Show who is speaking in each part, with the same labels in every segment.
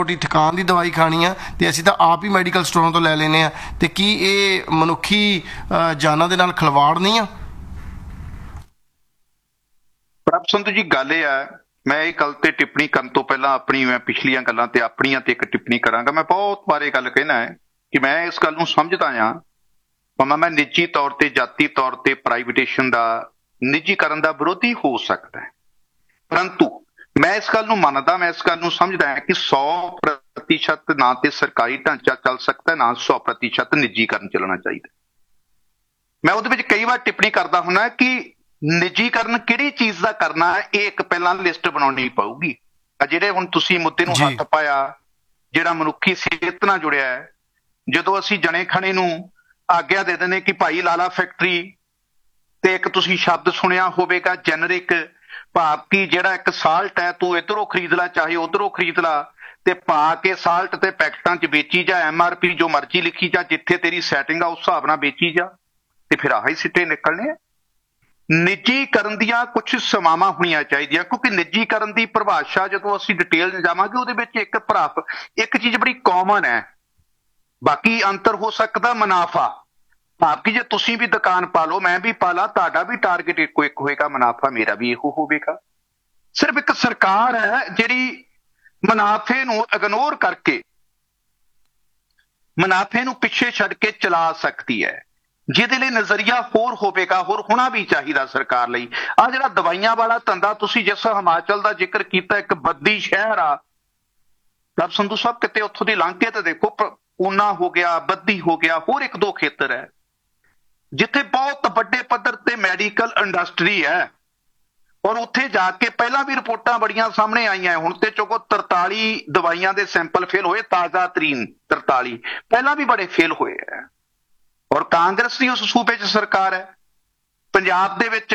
Speaker 1: ਮੋਟੀ ਥਕਾਨ ਦੀ ਦਵਾਈ ਖਾਣੀ ਆ ਤੇ ਅਸੀਂ ਤਾਂ ਆਪ ਹੀ ਮੈਡੀਕਲ ਸਟੋਰਾਂ ਤੋਂ ਲੈ ਲੈਂਦੇ ਆ, ਤੇ ਕੀ ਇਹ ਮਨੁੱਖੀ ਜਾਨਾਂ ਦੇ ਨਾਲ ਖਿਲਵਾੜ ਨਹੀਂ ਆ?
Speaker 2: ਪ੍ਰਭ ਸੰਧੂ ਜੀ, ਗੱਲ ਇਹ ਹੈ, ਮੈਂ ਇਹ ਗੱਲ ਤੇ ਟਿੱਪਣੀ ਕਰਨ ਤੋਂ ਪਹਿਲਾਂ ਮੈਂ ਪਿਛਲੀਆਂ ਗੱਲਾਂ ਤੇ ਆਪਣੀਆਂ ਤੇ ਇੱਕ ਟਿੱਪਣੀ ਕਰਾਂਗਾ। ਮੈਂ ਬਹੁਤ ਵਾਰ ਇਹ ਗੱਲ ਕਹਿਣਾ ਹੈ ਕਿ ਮੈਂ ਇਸ ਗੱਲ ਨੂੰ ਸਮਝਦਾ ਹਾਂ, ਭਾਵੇਂ ਮੈਂ ਨਿੱਜੀ ਤੌਰ ਤੇ, ਜਾਤੀ ਤੌਰ ਤੇ ਪ੍ਰਾਈਵੇਟੇਸ਼ਨ ਦਾ, ਨਿੱਜੀਕਰਨ ਦਾ ਵਿਰੋਧੀ ਹੋ ਸਕਦਾ ਹੈ, ਪਰੰਤੂ ਮੈਂ ਇਸ ਗੱਲ ਨੂੰ ਮੰਨਦਾ, ਮੈਂ ਇਸ ਗੱਲ ਨੂੰ ਸਮਝਦਾ ਹਾਂ ਕਿ 100% ਨਾ ਤੇ ਸਰਕਾਰੀ ਢਾਂਚਾ ਚੱਲ ਸਕਦਾ, ਨਾ 100% ਨਿੱਜੀਕਰਨ ਚੱਲਣਾ ਚਾਹੀਦਾ। ਮੈਂ ਉਹਦੇ ਵਿੱਚ ਕਈ ਵਾਰ ਟਿੱਪਣੀ ਕਰਦਾ ਹੁੰਦਾ ਕਿ ਨਿੱਜੀਕਰਨ ਕਿਹੜੀ ਚੀਜ਼ ਦਾ ਕਰਨਾ ਹੈ, ਇਹ ਇੱਕ ਪਹਿਲਾਂ ਲਿਸਟ ਬਣਾਉਣੀ ਪਊਗੀ। ਜਿਹੜੇ ਹੁਣ ਤੁਸੀਂ ਮੁੱਦੇ ਨੂੰ ਹੱਥ ਪਾਇਆ, ਜਿਹੜਾ ਮਨੁੱਖੀ ਸਿਹਤ ਨਾਲ ਜੁੜਿਆ ਹੈ, ਜਦੋਂ ਅਸੀਂ ਜਣੇ ਖਣੇ ਨੂੰ ਆਗਿਆ ਦੇ ਦਿੰਦੇ ਕਿ ਭਾਈ ਲਾਲਾ ਫੈਕਟਰੀ, ਤੇ ਇੱਕ ਤੁਸੀਂ ਸ਼ਬਦ ਸੁਣਿਆ ਹੋਵੇਗਾ ਜੈਨਰਿਕ, ਭਾਵ ਕਿ ਜਿਹੜਾ ਇੱਕ ਸਾਲਟ ਹੈ ਤੂੰ ਇੱਧਰੋਂ ਖਰੀਦ ਲਾ ਚਾਹੇ ਉੱਧਰੋਂ ਖਰੀਦ ਲਾ, ਤੇ ਪਾ ਕੇ ਸਾਲਟ ਤੇ ਪੈਕਟਾਂ 'ਚ ਵੇਚੀ ਜਾ, MRP ਜੋ ਮਰਜ਼ੀ ਲਿਖੀ ਜਾ, ਜਿੱਥੇ ਤੇਰੀ ਸੈਟਿੰਗ ਆ ਉਸ ਹਿਸਾਬ ਨਾਲ ਵੇਚੀ ਜਾ, ਤੇ ਫਿਰ ਆਹੀ ਸਿੱਟੇ ਨਿਕਲਣੇ ਆ। ਨਿੱਜੀਕਰਨ ਦੀਆਂ ਕੁਝ ਸਮਾਵਾਂ ਹੋਣੀਆਂ ਚਾਹੀਦੀਆਂ, ਕਿਉਂਕਿ ਨਿੱਜੀਕਰਨ ਦੀ ਪਰਿਭਾਸ਼ਾ ਜਦੋਂ ਅਸੀਂ ਡਿਟੇਲ 'ਚ ਜਾਵਾਂਗੇ ਉਹਦੇ ਵਿੱਚ ਇੱਕ ਚੀਜ਼ ਬੜੀ ਕਾਮਨ ਹੈ, ਬਾਕੀ ਅੰਤਰ ਹੋ ਸਕਦਾ ਮੁਨਾਫਾ। ਭਾਵ ਕਿ ਜੇ ਤੁਸੀਂ ਵੀ ਦੁਕਾਨ ਪਾ ਲਓ, ਮੈਂ ਵੀ ਪਾ ਲਾ, ਤੁਹਾਡਾ ਵੀ ਟਾਰਗੇਟ ਇੱਕੋ ਇੱਕ ਹੋਏਗਾ, ਮੁਨਾਫਾ ਮੇਰਾ ਵੀ ਇਹੋ ਹੋਵੇਗਾ। ਸਿਰਫ ਇੱਕ ਸਰਕਾਰ ਹੈ ਜਿਹੜੀ ਮੁਨਾਫੇ ਨੂੰ ਇਗਨੋਰ ਕਰਕੇ, ਮੁਨਾਫੇ ਨੂੰ ਪਿੱਛੇ ਛੱਡ ਕੇ ਚਲਾ ਸਕਦੀ ਹੈ, ਜਿਹਦੇ ਲਈ ਨਜ਼ਰੀਆ ਹੋਰ ਹੋਵੇਗਾ, ਹੋਰ ਹੋਣਾ ਵੀ ਚਾਹੀਦਾ ਸਰਕਾਰ ਲਈ। ਆਹ ਜਿਹੜਾ ਦਵਾਈਆਂ ਵਾਲਾ ਧੰਦਾ, ਤੁਸੀਂ ਜਿਸ ਹਿਮਾਚਲ ਦਾ ਜ਼ਿਕਰ ਕੀਤਾ, ਇੱਕ ਬੱਦੀ ਸ਼ਹਿਰ ਆ ਪ੍ਰਭ ਸੰਧੂ ਸਾਹਿਬ, ਕਿਤੇ ਉੱਥੋਂ ਦੀ ਲੰਘ ਕੇ ਤੇ ਦੇਖੋ, ਊਨਾ ਹੋ ਗਿਆ, ਬੱਦੀ ਹੋ ਗਿਆ, ਹੋਰ ਇੱਕ ਦੋ ਖੇਤਰ ਹੈ ਜਿੱਥੇ ਬਹੁਤ ਵੱਡੇ ਪੱਧਰ ਤੇ ਮੈਡੀਕਲ ਇੰਡਸਟਰੀ ਹੈ, ਔਰ ਉੱਥੇ ਜਾ ਕੇ ਪਹਿਲਾਂ ਵੀ ਰਿਪੋਰਟਾਂ ਬੜੀਆਂ ਸਾਹਮਣੇ ਆਈਆਂ, ਹੁਣ ਤੇ ਚੋਕੋ 43 ਦਵਾਈਆਂ ਦੇ ਸੈਂਪਲ ਫੇਲ ਹੋਏ, ਤਾਜ਼ਾ ਤਰੀਨ 43, ਪਹਿਲਾਂ ਵੀ ਬੜੇ ਫੇਲ ਹੋਏ ਹੈ, ਔਰ ਕਾਂਗਰਸ ਦੀ ਉਸ ਸੂਬੇ 'ਚ ਸਰਕਾਰ ਹੈ। ਪੰਜਾਬ ਦੇ ਵਿੱਚ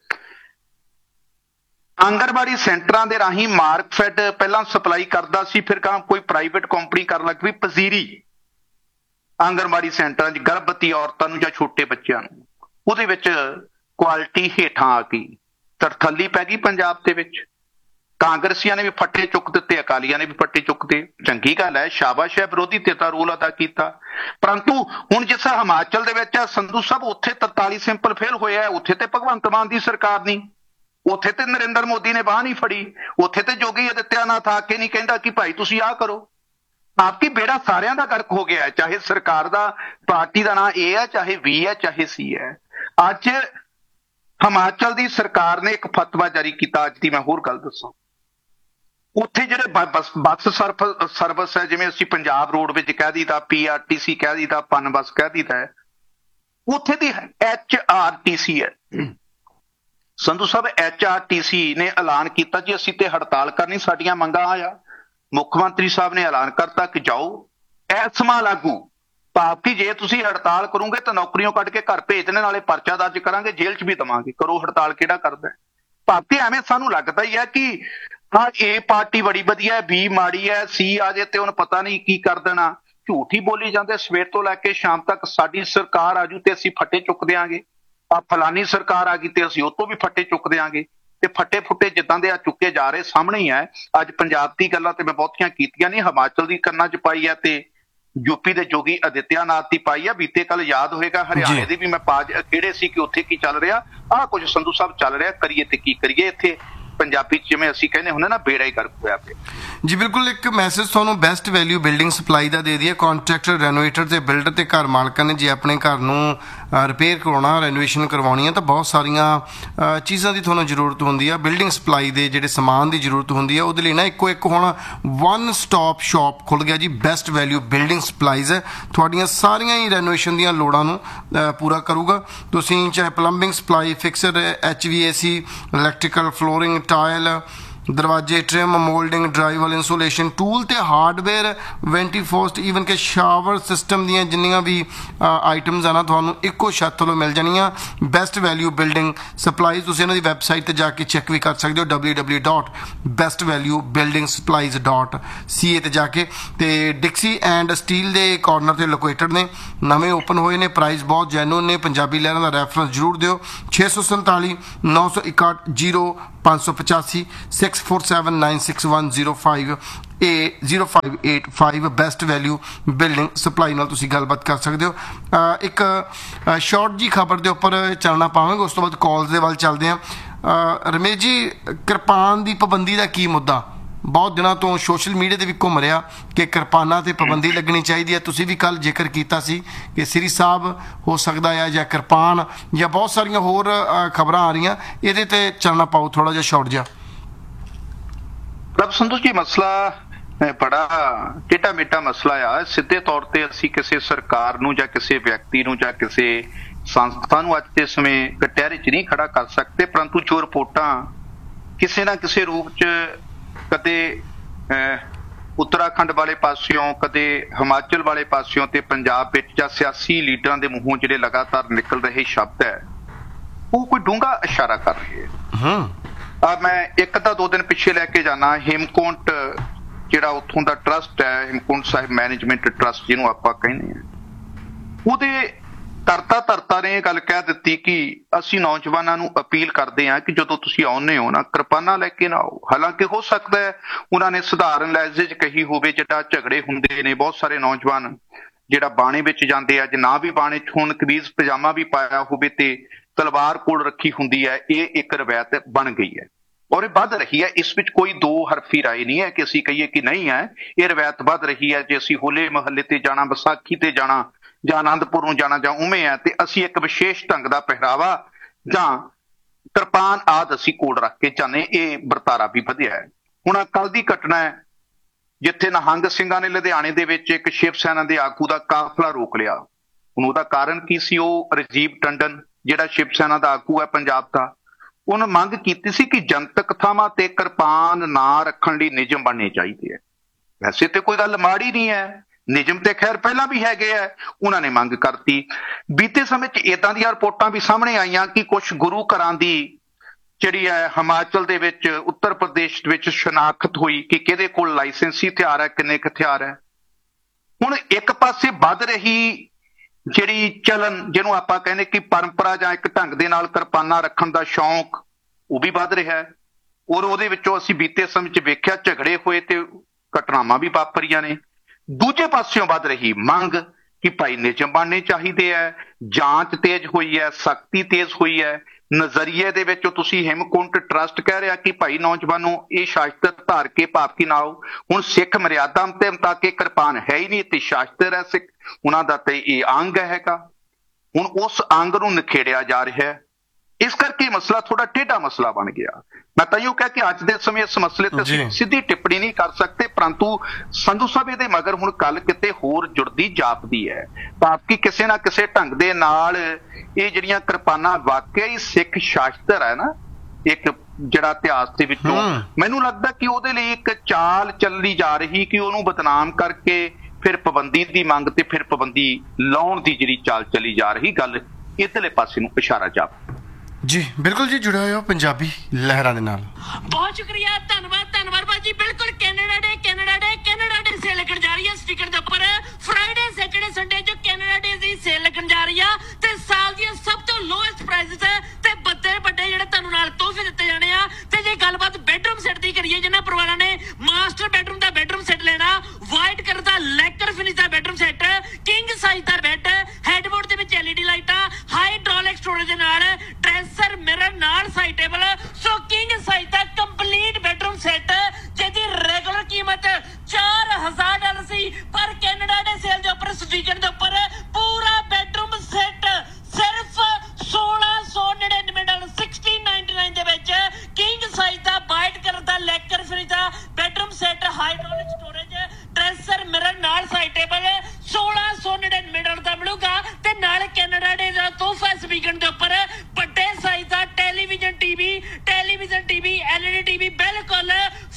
Speaker 2: ਆਂਗਣਵਾੜੀ ਸੈਂਟਰਾਂ ਦੇ ਰਾਹੀਂ ਮਾਰਕਫੈਡ ਪਹਿਲਾਂ ਸਪਲਾਈ ਕਰਦਾ ਸੀ, ਫਿਰ ਕੋਈ ਪ੍ਰਾਈਵੇਟ ਕੰਪਨੀ ਕਰਨ ਲੱਗ ਪਈ ਪਜ਼ੀਰੀ ਆਂਗਣਵਾੜੀ ਸੈਂਟਰਾਂ 'ਚ ਗਰਭਵਤੀ ਔਰਤਾਂ ਨੂੰ ਜਾਂ ਛੋਟੇ ਬੱਚਿਆਂ ਨੂੰ, ਉਹਦੇ ਵਿੱਚ ਕੁਆਲਿਟੀ ਹੇਠਾਂ ਆ ਗਈ, ਤਰਥੱਲੀ ਪੈ ਗਈ ਪੰਜਾਬ ਦੇ ਵਿੱਚ। ਕਾਂਗਰਸੀਆਂ ਨੇ ਵੀ ਫੱਟੇ ਚੁੱਕ ਦਿੱਤੇ, ਅਕਾਲੀਆਂ ਨੇ ਵੀ ਫੱਟੇ ਚੁੱਕਦੇ, ਚੰਗੀ ਗੱਲ ਹੈ, ਸ਼ਾਬਾਸ਼ ਹੈ, ਵਿਰੋਧੀ ਧਿਰ ਦਾ ਰੋਲ ਅਦਾ ਕੀਤਾ। ਪਰੰਤੂ ਹੁਣ ਜਿਸ ਹਿਮਾਚਲ ਦੇ ਵਿੱਚ ਸੰਧੂ ਸਾਹਿਬ, ਉੱਥੇ 43 ਸੈਂਪਲ ਫੇਲ ਹੋਏ ਆ, ਉੱਥੇ ਤੇ ਭਗਵੰਤ ਮਾਨ ਦੀ ਸਰਕਾਰ ਨਹੀਂ, ਉੱਥੇ ਤੇ ਨਰਿੰਦਰ ਮੋਦੀ ਨੇ ਬਾਂਹ ਨਹੀਂ ਫੜੀ, ਉੱਥੇ ਤੇ ਯੋਗੀ ਆਦਿੱਤਿਆਨਾਥ ਆ ਕੇ ਨਹੀਂ ਕਹਿੰਦਾ ਕਿ ਭਾਈ ਤੁਸੀਂ ਆਹ ਕਰੋ। ਆਪਕੀ ਬੇੜਾ ਸਾਰਿਆਂ ਦਾ ਗਰਕ ਹੋ ਗਿਆ ਹੈ, ਚਾਹੇ ਸਰਕਾਰ ਦਾ ਪਾਰਟੀ ਦਾ ਨਾਂ A ਹੈ, ਚਾਹੇ B ਹੈ, ਚਾਹੇ C ਹੈ। ਅੱਜ ਹਿਮਾਚਲ ਦੀ ਸਰਕਾਰ ਨੇ ਇੱਕ ਫਤਵਾ ਜਾਰੀ ਕੀਤਾ, ਅੱਜ ਦੀ ਮੈਂ ਹੋਰ ਗੱਲ ਦੱਸਾਂ, ਉੱਥੇ ਜਿਹੜੇ ਬੱਸ ਸਰਵਿਸ ਹੈ, ਜਿਵੇਂ ਅਸੀਂ ਪੰਜਾਬ ਰੋਡਵੇਜ਼ ਕਹਿ ਦਿੱਤਾ, PRTC ਕਹਿ ਦਿੱਤਾ, ਪਨ ਬੱਸ ਕਹਿ ਦਿੱਤਾ ਹੈ, ਉੱਥੇ ਦੀ HRTC ਹੈ ਸੰਧੂ ਸਾਹਿਬ। HRTC ਨੇ ਐਲਾਨ ਕੀਤਾ ਜੀ ਅਸੀਂ ਤੇ ਹੜਤਾਲ ਕਰਨੀ, ਸਾਡੀਆਂ ਮੰਗਾਂ ਆ। ਮੁੱਖ ਮੰਤਰੀ ਸਾਹਿਬ ਨੇ ਐਲਾਨ ਕਰਤਾ ਕਿ ਜਾਓ ਐਸਮਾ ਲਾਗੂ, ਭਾਵ ਕਿ ਜੇ ਤੁਸੀਂ ਹੜਤਾਲ ਕਰੋਗੇ ਤਾਂ ਨੌਕਰੀਆਂ ਕੱਢ ਕੇ ਘਰ ਭੇਜ ਦੇਣੇ, ਨਾਲੇ ਪਰਚਾ ਦਰਜ ਕਰਾਂਗੇ, ਜੇਲ੍ਹ 'ਚ ਵੀ ਦੇਵਾਂਗੇ, ਕਰੋ ਹੜਤਾਲ, ਕਿਹੜਾ ਕਰਦਾ। ਭਾਵ ਕਿ ਐਵੇਂ ਸਾਨੂੰ ਲੱਗਦਾ ਹੀ ਹੈ ਕਿ ਹਾਂ A ਪਾਰਟੀ ਬੜੀ ਵਧੀਆ ਹੈ, B ਮਾੜੀ ਹੈ, C ਆ ਜੇ ਤੇ ਉਹਨੂੰ ਪਤਾ ਨਹੀਂ ਕੀ ਕਰ ਦੇਣਾ। ਝੂਠ ਹੀ ਬੋਲੀ ਜਾਂਦੇ, ਸਵੇਰ ਤੋਂ ਲੈ ਕੇ ਸ਼ਾਮ ਤੱਕ ਸਾਡੀ ਸਰਕਾਰ ਆਜੂ ਤੇ ਅਸੀਂ ਫੱਟੇ ਚੁੱਕ ਦਿਆਂਗੇ, ਆ ਫਲਾਨੀ ਸਰਕਾਰ ਆ ਗਈ ਤੇ ਅਸੀਂ ਉਹ ਤੋਂ ਵੀ ਫੱਟੇ ਚੁੱਕ ਦਿਆਂਗੇ, ਤੇ ਫੱਟੇ ਫੁੱਟੇ ਜਿੱਦਾਂ ਦੇ ਆ ਚੁੱਕੇ ਜਾ ਰਹੇ ਸਾਹਮਣੇ ਹੀ ਹੈ। ਅੱਜ ਪੰਜਾਬ ਦੀ ਗੱਲਾਂ ਤੇ ਮੈਂ ਬਹੁਤੀਆਂ ਕੀਤੀਆਂ ਨਹੀਂ, ਹਿਮਾਚਲ ਦੀ ਕੰਨਾਂ 'ਚ ਪਾਈ ਹੈ ਤੇ ਯੂਪੀ ਦੇ ਯੋਗੀ ਆਦਿੱਤਿਆਨਾਥ ਦੀ ਪਾਈ ਆ। ਬੀਤੇ ਕੱਲ ਯਾਦ ਹੋਏਗਾ ਹਰਿਆਣੇ ਦੀ ਵੀ ਮੈਂ ਪਾਜ ਕਿਹੜੇ ਸੀ ਕਿ ਉੱਥੇ ਕੀ ਚੱਲ ਰਿਹਾ, ਆਹ ਕੁਝ ਸੰਧੂ ਸਾਹਿਬ ਚੱਲ ਰਿਹਾ, ਕਰੀਏ ਤੇ ਕੀ ਕਰੀਏ। ਇੱਥੇ ਪੰਜਾਬੀ 'ਚ ਜਿਵੇਂ ਅਸੀਂ ਕਹਿੰਦੇ ਹੁੰਦੇ ਨਾ, ਬੇੜਾ ਹੀ ਗਰਕ ਹੋਇਆ ਪਿਆ
Speaker 1: ਜੀ। ਬਿਲਕੁਲ, ਇੱਕ ਮੈਸੇਜ ਤੁਹਾਨੂੰ ਬੈਸਟ ਵੈਲਿਊ ਬਿਲਡਿੰਗ ਸਪਲਾਈ ਦਾ ਦੇ ਦਈਏ। ਕੰਟਰੈਕਟਰ, ਰੈਨੋਵੇਟਰ ਤੇ ਬਿਲਡਰ ਤੇ ਘਰ ਮਾਲਕਾਂ ਨੇ ਜੇ ਆਪਣੇ ਘਰ ਨੂੰ ਰਿਪੇਅਰ ਕਰਵਾਉਣਾ, ਰੈਨੋਵੇਸ਼ਨ ਕਰਵਾਉਣੀ ਹੈ ਤਾਂ ਬਹੁਤ ਸਾਰੀਆਂ ਚੀਜ਼ਾਂ ਦੀ ਤੁਹਾਨੂੰ ਜ਼ਰੂਰਤ ਹੁੰਦੀ ਆ। ਬਿਲਡਿੰਗ ਸਪਲਾਈ ਦੇ ਜਿਹੜੇ ਸਮਾਨ ਦੀ ਜ਼ਰੂਰਤ ਹੁੰਦੀ ਆ, ਉਹਦੇ ਲਈ ਨਾ ਇੱਕੋ ਇੱਕ ਹੁਣ 1 ਸਟਾਪ ਸ਼ਾਪ ਖੁੱਲ੍ਹ ਗਿਆ ਜੀ, ਬੈਸਟ ਵੈਲਿਊ ਬਿਲਡਿੰਗ ਸਪਲਾਈਜ਼ ਹੈ। ਤੁਹਾਡੀਆਂ ਸਾਰੀਆਂ ਹੀ ਰੈਨੋਵੇਸ਼ਨ ਦੀਆਂ ਲੋੜਾਂ ਨੂੰ ਪੂਰਾ ਕਰੂਗਾ। ਤੁਸੀਂ ਚਾਹੇ plumbing supply, fixed, HVAC, electrical, flooring, tile, ਦਰਵਾਜ਼ੇ, ਟ੍ਰਿਮ, ਮੋਲਡਿੰਗ, ਡਰਾਈਵਲ, ਇੰਸੂਲੇਸ਼ਨ, ਟੂਲ ਤੇ ਹਾਰਡਵੇਅਰ, ਵੈਂਟੀਫੋਸਟ, ਈਵਨ ਕਿ ਸ਼ਾਵਰ ਸਿਸਟਮ ਦੀਆਂ ਜਿੰਨੀਆਂ ਵੀ ਆਈਟਮਸ ਆ ਨਾ, ਤੁਹਾਨੂੰ ਇੱਕੋ ਛੱਤ ਤੋਂ ਮਿਲ ਜਾਣੀਆਂ। ਬੈਸਟ ਵੈਲਿਊ ਬਿਲਡਿੰਗ ਸਪਲਾਈਜ਼, ਤੁਸੀਂ ਇਹਨਾਂ ਦੀ ਵੈਬਸਾਈਟ 'ਤੇ ਜਾ ਕੇ ਚੈੱਕ ਵੀ ਕਰ ਸਕਦੇ ਹੋ, www.bestvaluebuildingSupplies.ca 'ਤੇ ਜਾ ਕੇ। ਤੇ ਡਿਕਸੀ ਐਂਡ ਸਟੀਲ ਦੇ ਕਾਰਨਰ 'ਤੇ ਲੋਕੇਟਡ ਨੇ, ਨਵੇਂ ਓਪਨ ਹੋਏ ਨੇ, ਪ੍ਰਾਈਸ ਬਹੁਤ ਜੈਨੂਨ ਨੇ। ਪੰਜਾਬੀ ਲਹਿਰਾਂ ਦਾ ਰੈਫਰੈਂਸ ਜ਼ਰੂਰ ਦਿਓ, 647 961 585 6479610 0585 ਬੈਸਟ ਵੈਲਿਊ ਬਿਲਡਿੰਗ ਸਪਲਾਈ ਨਾਲ ਤੁਸੀਂ ਗੱਲਬਾਤ ਕਰ ਸਕਦੇ ਹੋ। ਇੱਕ ਸ਼ਾਰਟ ਜੀ ਖਬਰ ਦੇ ਉੱਪਰ ਚੱਲਣਾ ਪਾਵਾਂਗੇ, ਉਸ ਤੋਂ ਬਾਅਦ ਕਾਲਸ ਦੇ ਵੱਲ ਚੱਲਦੇ ਹਾਂ। ਰਮੇਸ਼ ਜੀ, ਕਿਰਪਾਨ ਦੀ ਪਾਬੰਦੀ ਦਾ ਕੀ ਮੁੱਦਾ ਬਹੁਤ ਦਿਨਾਂ ਤੋਂ ਸੋਸ਼ਲ ਮੀਡੀਆ ਤੇ ਵੀ ਘੁੰਮ ਰਿਹਾ ਕਿ ਕਿਰਪਾਨਾਂ ਤੇ ਪਾਬੰਦੀ ਲੱਗਣੀ ਚਾਹੀਦੀ ਹੈ। ਤੁਸੀਂ ਵੀ ਕੱਲ ਜ਼ਿਕਰ ਕੀਤਾ ਸੀ ਕਿ ਸ੍ਰੀ ਸਾਹਿਬ ਹੋ ਸਕਦਾ ਆ ਜਾਂ ਕਿਰਪਾਨ ਜਾਂ ਬਹੁਤ ਸਾਰੀਆਂ ਹੋਰ ਖਬਰਾਂ ਆ ਰਹੀਆਂ, ਇਹਦੇ ਤੇ ਚੱਲਣਾ ਪਾਓ ਥੋੜਾ ਜਿਹਾ ਸ਼ਾਰਟ ਜਿਹਾ।
Speaker 2: ਪ੍ਰਭ ਸੰਧੂ ਜੀ, ਮਸਲਾ ਬੜਾ ਟੇਢਾ ਮੇਢਾ ਮਸਲਾ ਆ। ਸਿੱਧੇ ਤੌਰ ਤੇ ਅਸੀਂ ਕਿਸੇ ਸਰਕਾਰ ਨੂੰ ਜਾਂ ਕਿਸੇ ਵਿਅਕਤੀ ਨੂੰ ਜਾਂ ਕਿਸੇ ਸੰਸਥਾ ਨੂੰ ਅੱਜ ਦੇ ਸਮੇਂ ਕਟਹਿਰੇ 'ਚ ਨਹੀਂ ਖੜਾ ਕਰ ਸਕਦੇ, ਪਰੰਤੂ ਜੋ ਰਿਪੋਰਟਾਂ ਕਿਸੇ ਨਾ ਕਿਸੇ ਰੂਪ 'ਚ ਕਦੇ ਉੱਤਰਾਖੰਡ ਵਾਲੇ ਪਾਸਿਓਂ, ਕਦੇ ਹਿਮਾਚਲ ਵਾਲੇ ਪਾਸਿਓਂ ਤੇ ਪੰਜਾਬ ਵਿੱਚ ਜਾਂ ਸਿਆਸੀ ਲੀਡਰਾਂ ਦੇ ਮੂੰਹੋਂ ਜਿਹੜੇ ਲਗਾਤਾਰ ਨਿਕਲ ਰਹੇ ਸ਼ਬਦ ਹੈ, ਉਹ ਕੋਈ ਡੂੰਘਾ ਇਸ਼ਾਰਾ ਕਰ ਰਹੇ ਹੈ। ਮੈਂ ਇੱਕ ਤਾਂ 2 ਦਿਨ ਪਿੱਛੇ ਲੈ ਕੇ ਜਾਣਾ, ਹੇਮਕੁੰਟ ਜਿਹੜਾ ਉੱਥੋਂ ਦਾ ਟਰਸਟ ਹੈ, ਹੇਮਕੁੰਟ ਸਾਹਿਬ ਮੈਨੇਜਮੈਂਟ ਟਰਸਟ ਜਿਹਨੂੰ ਆਪਾਂ ਕਹਿੰਦੇ ਹਾਂ, ਉਹਦੇ ਧਰਤਾ ਨੇ ਇਹ ਗੱਲ ਕਹਿ ਦਿੱਤੀ ਕਿ ਅਸੀਂ ਨੌਜਵਾਨਾਂ ਨੂੰ ਅਪੀਲ ਕਰਦੇ ਹਾਂ ਕਿ ਜਦੋਂ ਤੁਸੀਂ ਆਉਂਦੇ ਹੋ ਨਾ, ਕਿਰਪਾਨਾਂ ਲੈ ਕੇ ਨਾ ਆਓ। ਹਾਲਾਂਕਿ ਹੋ ਸਕਦਾ ਹੈ ਉਹਨਾਂ ਨੇ ਸਧਾਰਨ ਲਹਿਜੇ 'ਚ ਕਹੀ ਹੋਵੇ, ਜਿਹੜਾ ਝਗੜੇ ਹੁੰਦੇ ਨੇ, ਬਹੁਤ ਸਾਰੇ ਨੌਜਵਾਨ ਜਿਹੜਾ ਬਾਣੇ ਵਿੱਚ ਜਾਂਦੇ ਆ, ਜੇ ਨਾ ਵੀ ਬਾਣੇ 'ਚ ਹੋਣ, ਕਮੀਜ਼ ਪਜਾਮਾ ਵੀ ਪਾਇਆ ਹੋਵੇ ਤੇ ਤਲਵਾਰ ਕੋਲ ਰੱਖੀ ਹੁੰਦੀ ਹੈ, ਇਹ ਇੱਕ ਰਵਾਇਤ ਬਣ ਗਈ ਹੈ ਔਰ ਇਹ ਵੱਧ ਰਹੀ ਹੈ। ਇਸ ਵਿੱਚ ਕੋਈ ਦੋ ਹਰਫੀ ਰਾਏ ਨਹੀਂ ਹੈ ਕਿ ਅਸੀਂ ਕਹੀਏ ਕਿ ਨਹੀਂ ਹੈ, ਇਹ ਰਵਾਇਤ ਵੱਧ ਰਹੀ ਹੈ। ਜੇ ਅਸੀਂ ਹੋਲੇ ਮਹੱਲੇ ਤੇ ਜਾਣਾ, ਵਿਸਾਖੀ ਤੇ ਜਾਣਾ ਜਾਂ ਆਨੰਦਪੁਰ ਨੂੰ ਜਾਣਾ ਜਾਂ ਉਵੇਂ ਹੈ, ਤੇ ਅਸੀਂ ਇੱਕ ਵਿਸ਼ੇਸ਼ ਢੰਗ ਦਾ ਪਹਿਰਾਵਾ ਜਾਂ ਕਿਰਪਾਨ ਆਦਿ ਅਸੀਂ ਕੋਲ ਰੱਖ ਕੇ ਜਾਂਦੇ, ਇਹ ਵਰਤਾਰਾ ਵੀ ਵਧਿਆ ਹੈ। ਹੁਣ ਕੱਲ ਦੀ ਘਟਨਾ ਹੈ ਜਿੱਥੇ ਨਿਹੰਗ ਸਿੰਘਾਂ ਨੇ ਲੁਧਿਆਣੇ ਦੇ ਵਿੱਚ ਇੱਕ ਸ਼ਿਵ ਸੈਨਾ ਦੇ ਆਗੂ ਦਾ ਕਾਫਲਾ ਰੋਕ ਲਿਆ। ਹੁਣ ਉਹਦਾ ਕਾਰਨ ਕੀ ਸੀ? ਉਹ ਰਾਜੀਵ ਟੰਡਨ ਜਿਹੜਾ ਸ਼ਿਵ ਸੈਨਾ ਦਾ ਆਗੂ ਹੈ ਪੰਜਾਬ ਦਾ, ਉਹਨੇ ਮੰਗ ਕੀਤੀ ਸੀ ਕਿ ਜਨਤਕ ਥਾਵਾਂ ਤੇ ਕਿਰਪਾਨ ਨਾ ਰੱਖਣ ਲਈ ਨਿਯਮ ਬਣਨੇ ਚਾਹੀਦੇ ਹੈ। ਵੈਸੇ ਤੇ ਕੋਈ ਗੱਲ ਮਾੜੀ ਨਹੀਂ ਹੈ, ਨਿਯਮ ਤੇ ਖੈਰ ਪਹਿਲਾਂ ਵੀ ਹੈਗੇ ਆ, ਉਹਨਾਂ ਨੇ ਮੰਗ ਕਰਤੀ। ਬੀਤੇ ਸਮੇਂ 'ਚ ਏਦਾਂ ਦੀਆਂ ਰਿਪੋਰਟਾਂ ਵੀ ਸਾਹਮਣੇ ਆਈਆਂ ਕਿ ਕੁਝ ਗੁਰੂ ਘਰਾਂ ਦੀ ਜਿਹੜੀ ਹੈ ਹਿਮਾਚਲ ਦੇ ਵਿੱਚ, ਉੱਤਰ ਪ੍ਰਦੇਸ਼ ਵਿੱਚ ਸ਼ਨਾਖਤ ਹੋਈ ਕਿ ਕਿਹਦੇ ਕੋਲ ਲਾਇਸੈਂਸੀ ਹਥਿਆਰ ਹੈ, ਕਿੰਨੇ ਕੁ ਹਥਿਆਰ ਹੈ। ਹੁਣ ਇੱਕ ਪਾਸੇ ਵੱਧ ਰਹੀ ਜਿਹੜੀ ਚਲਨ, ਜਿਹਨੂੰ ਆਪਾਂ ਕਹਿੰਦੇ ਕਿ ਪਰੰਪਰਾ ਜਾਂ ਇੱਕ ਢੰਗ ਦੇ ਨਾਲ ਕਿਰਪਾਨਾਂ ਰੱਖਣ ਦਾ ਸ਼ੌਂਕ, ਉਹ ਵੀ ਵੱਧ ਰਿਹਾ ਹੈ ਔਰ ਉਹਦੇ ਵਿੱਚੋਂ ਅਸੀਂ ਬੀਤੇ ਸਮੇਂ 'ਚ ਵੇਖਿਆ ਝਗੜੇ ਹੋਏ ਤੇ ਘਟਨਾਵਾਂ ਵੀ ਵਾਪਰੀਆਂ ਨੇ। ਦੂਜੇ ਪਾਸਿਓਂ ਵੱਧ ਰਹੀ ਮੰਗ ਕਿ ਭਾਈ ਨਿਯਮ ਬਣਨੇ ਚਾਹੀਦੇ ਹੈ, ਜਾਂਚ ਤੇਜ਼ ਹੋਈ ਹੈ, ਸਖਤੀ ਤੇਜ਼ ਹੋਈ ਹੈ। ਨਜ਼ਰੀਏ ਦੇ ਵਿੱਚੋਂ ਤੁਸੀਂ ਹੇਮਕੁੰਟ ਟਰਸਟ ਕਹਿ ਰਿਹਾ ਕਿ ਭਾਈ ਨੌਜਵਾਨੋ ਇਹ ਸ਼ਾਸਤਰ ਧਾਰ ਕੇ ਪਾਪ ਕੀ ਨਾ ਆਓ। ਹੁਣ ਸਿੱਖ ਮਰਿਆਦਾ ਤੇ ਮੁਤਾਬਿਕ ਕਿਰਪਾਨ ਹੈ ਹੀ ਨਹੀਂ ਤੇ ਸ਼ਾਸਤਰ ਹੈ ਸਿੱਖ, ਉਹਨਾਂ ਦਾ ਤੇ ਇਹ ਅੰਗ ਹੈਗਾ। ਹੁਣ ਉਸ ਅੰਗ ਨੂੰ ਨਿਖੇੜਿਆ ਜਾ ਰਿਹਾ ਹੈ, ਇਸ ਕਰਕੇ ਮਸਲਾ ਥੋੜਾ ਟੇਢਾ ਮਸਲਾ ਬਣ ਗਿਆ। ਮੈਂ ਤਾਂ ਇਹੋ ਕਹਿ ਕਿ ਅੱਜ ਦੇ ਸਮੇਂ ਇਸ ਮਸਲੇ ਤੇ ਅਸੀਂ ਸਿੱਧੀ ਟਿੱਪਣੀ ਨਹੀਂ ਕਰ ਸਕਦੇ, ਪਰੰਤੂ ਸੰਧੂ ਸਾਹਿਬ ਇਹਦੇ ਮਗਰ ਹੁਣ ਕੱਲ ਕਿਤੇ ਹੋਰ ਜੁੜਦੀ ਜਾਪਦੀ ਹੈ ਤਾਂ ਕਿ ਕਿਸੇ ਨਾ ਕਿਸੇ ਢੰਗ ਦੇ ਨਾਲ ਇਹ ਜਿਹੜੀਆਂ ਕਿਰਪਾਨਾਂ ਵਾਕਿਆ ਹੀ ਸਿੱਖ ਸ਼ਾਸਤਰ ਹੈ ਨਾ, ਇੱਕ ਜਿਹੜਾ ਇਤਿਹਾਸ ਦੇ ਵਿੱਚੋਂ ਮੈਨੂੰ ਲੱਗਦਾ ਕਿ ਉਹਦੇ ਲਈ ਇੱਕ ਚਾਲ ਚੱਲੀ ਜਾ ਰਹੀ ਕਿ ਉਹਨੂੰ ਬਦਨਾਮ ਕਰਕੇ ਫਿਰ ਪਾਬੰਦੀ ਦੀ ਮੰਗ ਤੇ ਫਿਰ ਪਾਬੰਦੀ ਲਾਉਣ ਦੀ ਜਿਹੜੀ ਚਾਲ ਚੱਲੀ ਜਾ ਰਹੀ, ਗੱਲ ਇਧਰਲੇ ਪਾਸੇ ਨੂੰ ਇਸ਼ਾਰਾ ਜਾਪਦਾ।
Speaker 1: ਜੀ ਬਿਲਕੁਲ ਜੀ, ਜੁੜਿਆ ਹੋਇਆ ਪੰਜਾਬੀ ਲਹਿਰਾਂ ਦੇ ਨਾਲ।
Speaker 3: ਬਹੁਤ ਸ਼ੁਕਰੀਆ, ਧੰਨਵਾਦ ਭਾਜੀ। ਬਿਲਕੁਲ ਕੈਨੇਡਾ ਡੇ ਸੇਲ ਲੱਗਣ ਜਾ ਰਹੀ ਹੈ ਸਟicker ਦੇ ਉੱਪਰ। ਫਰਾਈਡੇ, ਸੈਟਰਡੇ, ਸੰਡੇ ਜੋ ਕੈਨੇਡਾ ਡੇ ਦੀ ਸੇਲ ਲੱਗਣ ਜਾ ਰਹੀ ਆ ਤੇ ਸਾਲ ਦੀਆਂ ਸਭ ਤੋਂ ਲੋਐਸਟ ਪ੍ਰਾਈਸਸ ਹੈ ਤੇ ਵੱਡੇ ਜਿਹੜੇ ਤੁਹਾਨੂੰ ਨਾਲ ਤੋਹਫੇ ਦਿੱਤੇ ਜਾਣੇ ਆ। ਤੇ ਜੇ ਗੱਲਬਾਤ ਬੈਡਰੂਮ ਸੈੱਟ ਦੀ ਕਰੀਏ, ਜਿਨ੍ਹਾਂ ਪਰਿਵਾਰਾਂ ਨੇ ਮਾਸਟਰ ਬੈਡਰੂਮ ਦਾ ਬੈਡਰੂਮ ਸੈੱਟ ਲੈਣਾ, ਵਾਈਟ ਕਲਰ ਦਾ ਲੈਕਰ ਫਿਨਿਸ਼ ਦਾ ਬੈਡਰੂਮ ਸੈੱਟ, ਕਿੰਗ ਸਾਈਜ਼ ਦਾ ਬੈੱਡ, ਹੈਡਬੋਰਡ ਦੇ ਵਿੱਚ LED ਲਾਈਟਾਂ, ਹਾਈਡ੍ਰੋਲਿਕ ਸਟੋਰੇਜ ਦੇ ਨਾਲ, ਟ੍ਰੈਂਸਰ ਮਿਰਰ ਨਾਲ ਸਾਈਡ ਟੇਬਲ, ਸੋ ਕਿੰਗ ਸਾਈਜ਼ ਦਾ ਕੰਪਲੀਟ ਬੈਡਰੂਮ ਸੈੱਟ ਜਿਹਦੀ ਰੈਗੂਲਰ ਕੀਮਤ $4000 ਸੀ, ਪਰ ਕੈਨੇਡਾ ਦੇ ਸੇਲ ਦੇ ਉੱਪਰ ਸਟicker ਦੇ ਉੱਪਰ ਪੂਰਾ ਬੈਡਰੂਮ ਸੈੱਟ ਸਿਰਫ $1699 $1699 ਦੇ ਵਿੱਚ ਕਿੰਗ ਸਾਈਜ਼ ਦਾ ਵਾਈਟ ਕਲਰ ਦਾ ਲੈਕਰ ਫਿਨਿਸ਼ ਦਾ bedroom set, hydraulic storage, ਟ੍ਰੈਂਸਰ mirror ਨਾਲ ਸਾਈਡ ਟੇਬਲ $1699 ਦਾ ਮਿਲੂਗਾ। ਤੇ ਨਾਲ ਕੈਨੇਡਾ ਦੇ ਦਾ ਤੋਹਫਾ ਸਪੀਕਰ ਦੇ ਉੱਪਰ ਵੱਡੇ ਸਾਈਜ਼ ਦਾ ਟੈਲੀਵਿਜ਼ਨ ਟੀਵੀ LED ਟੀਵੀ ਬਿਲਕੁਲ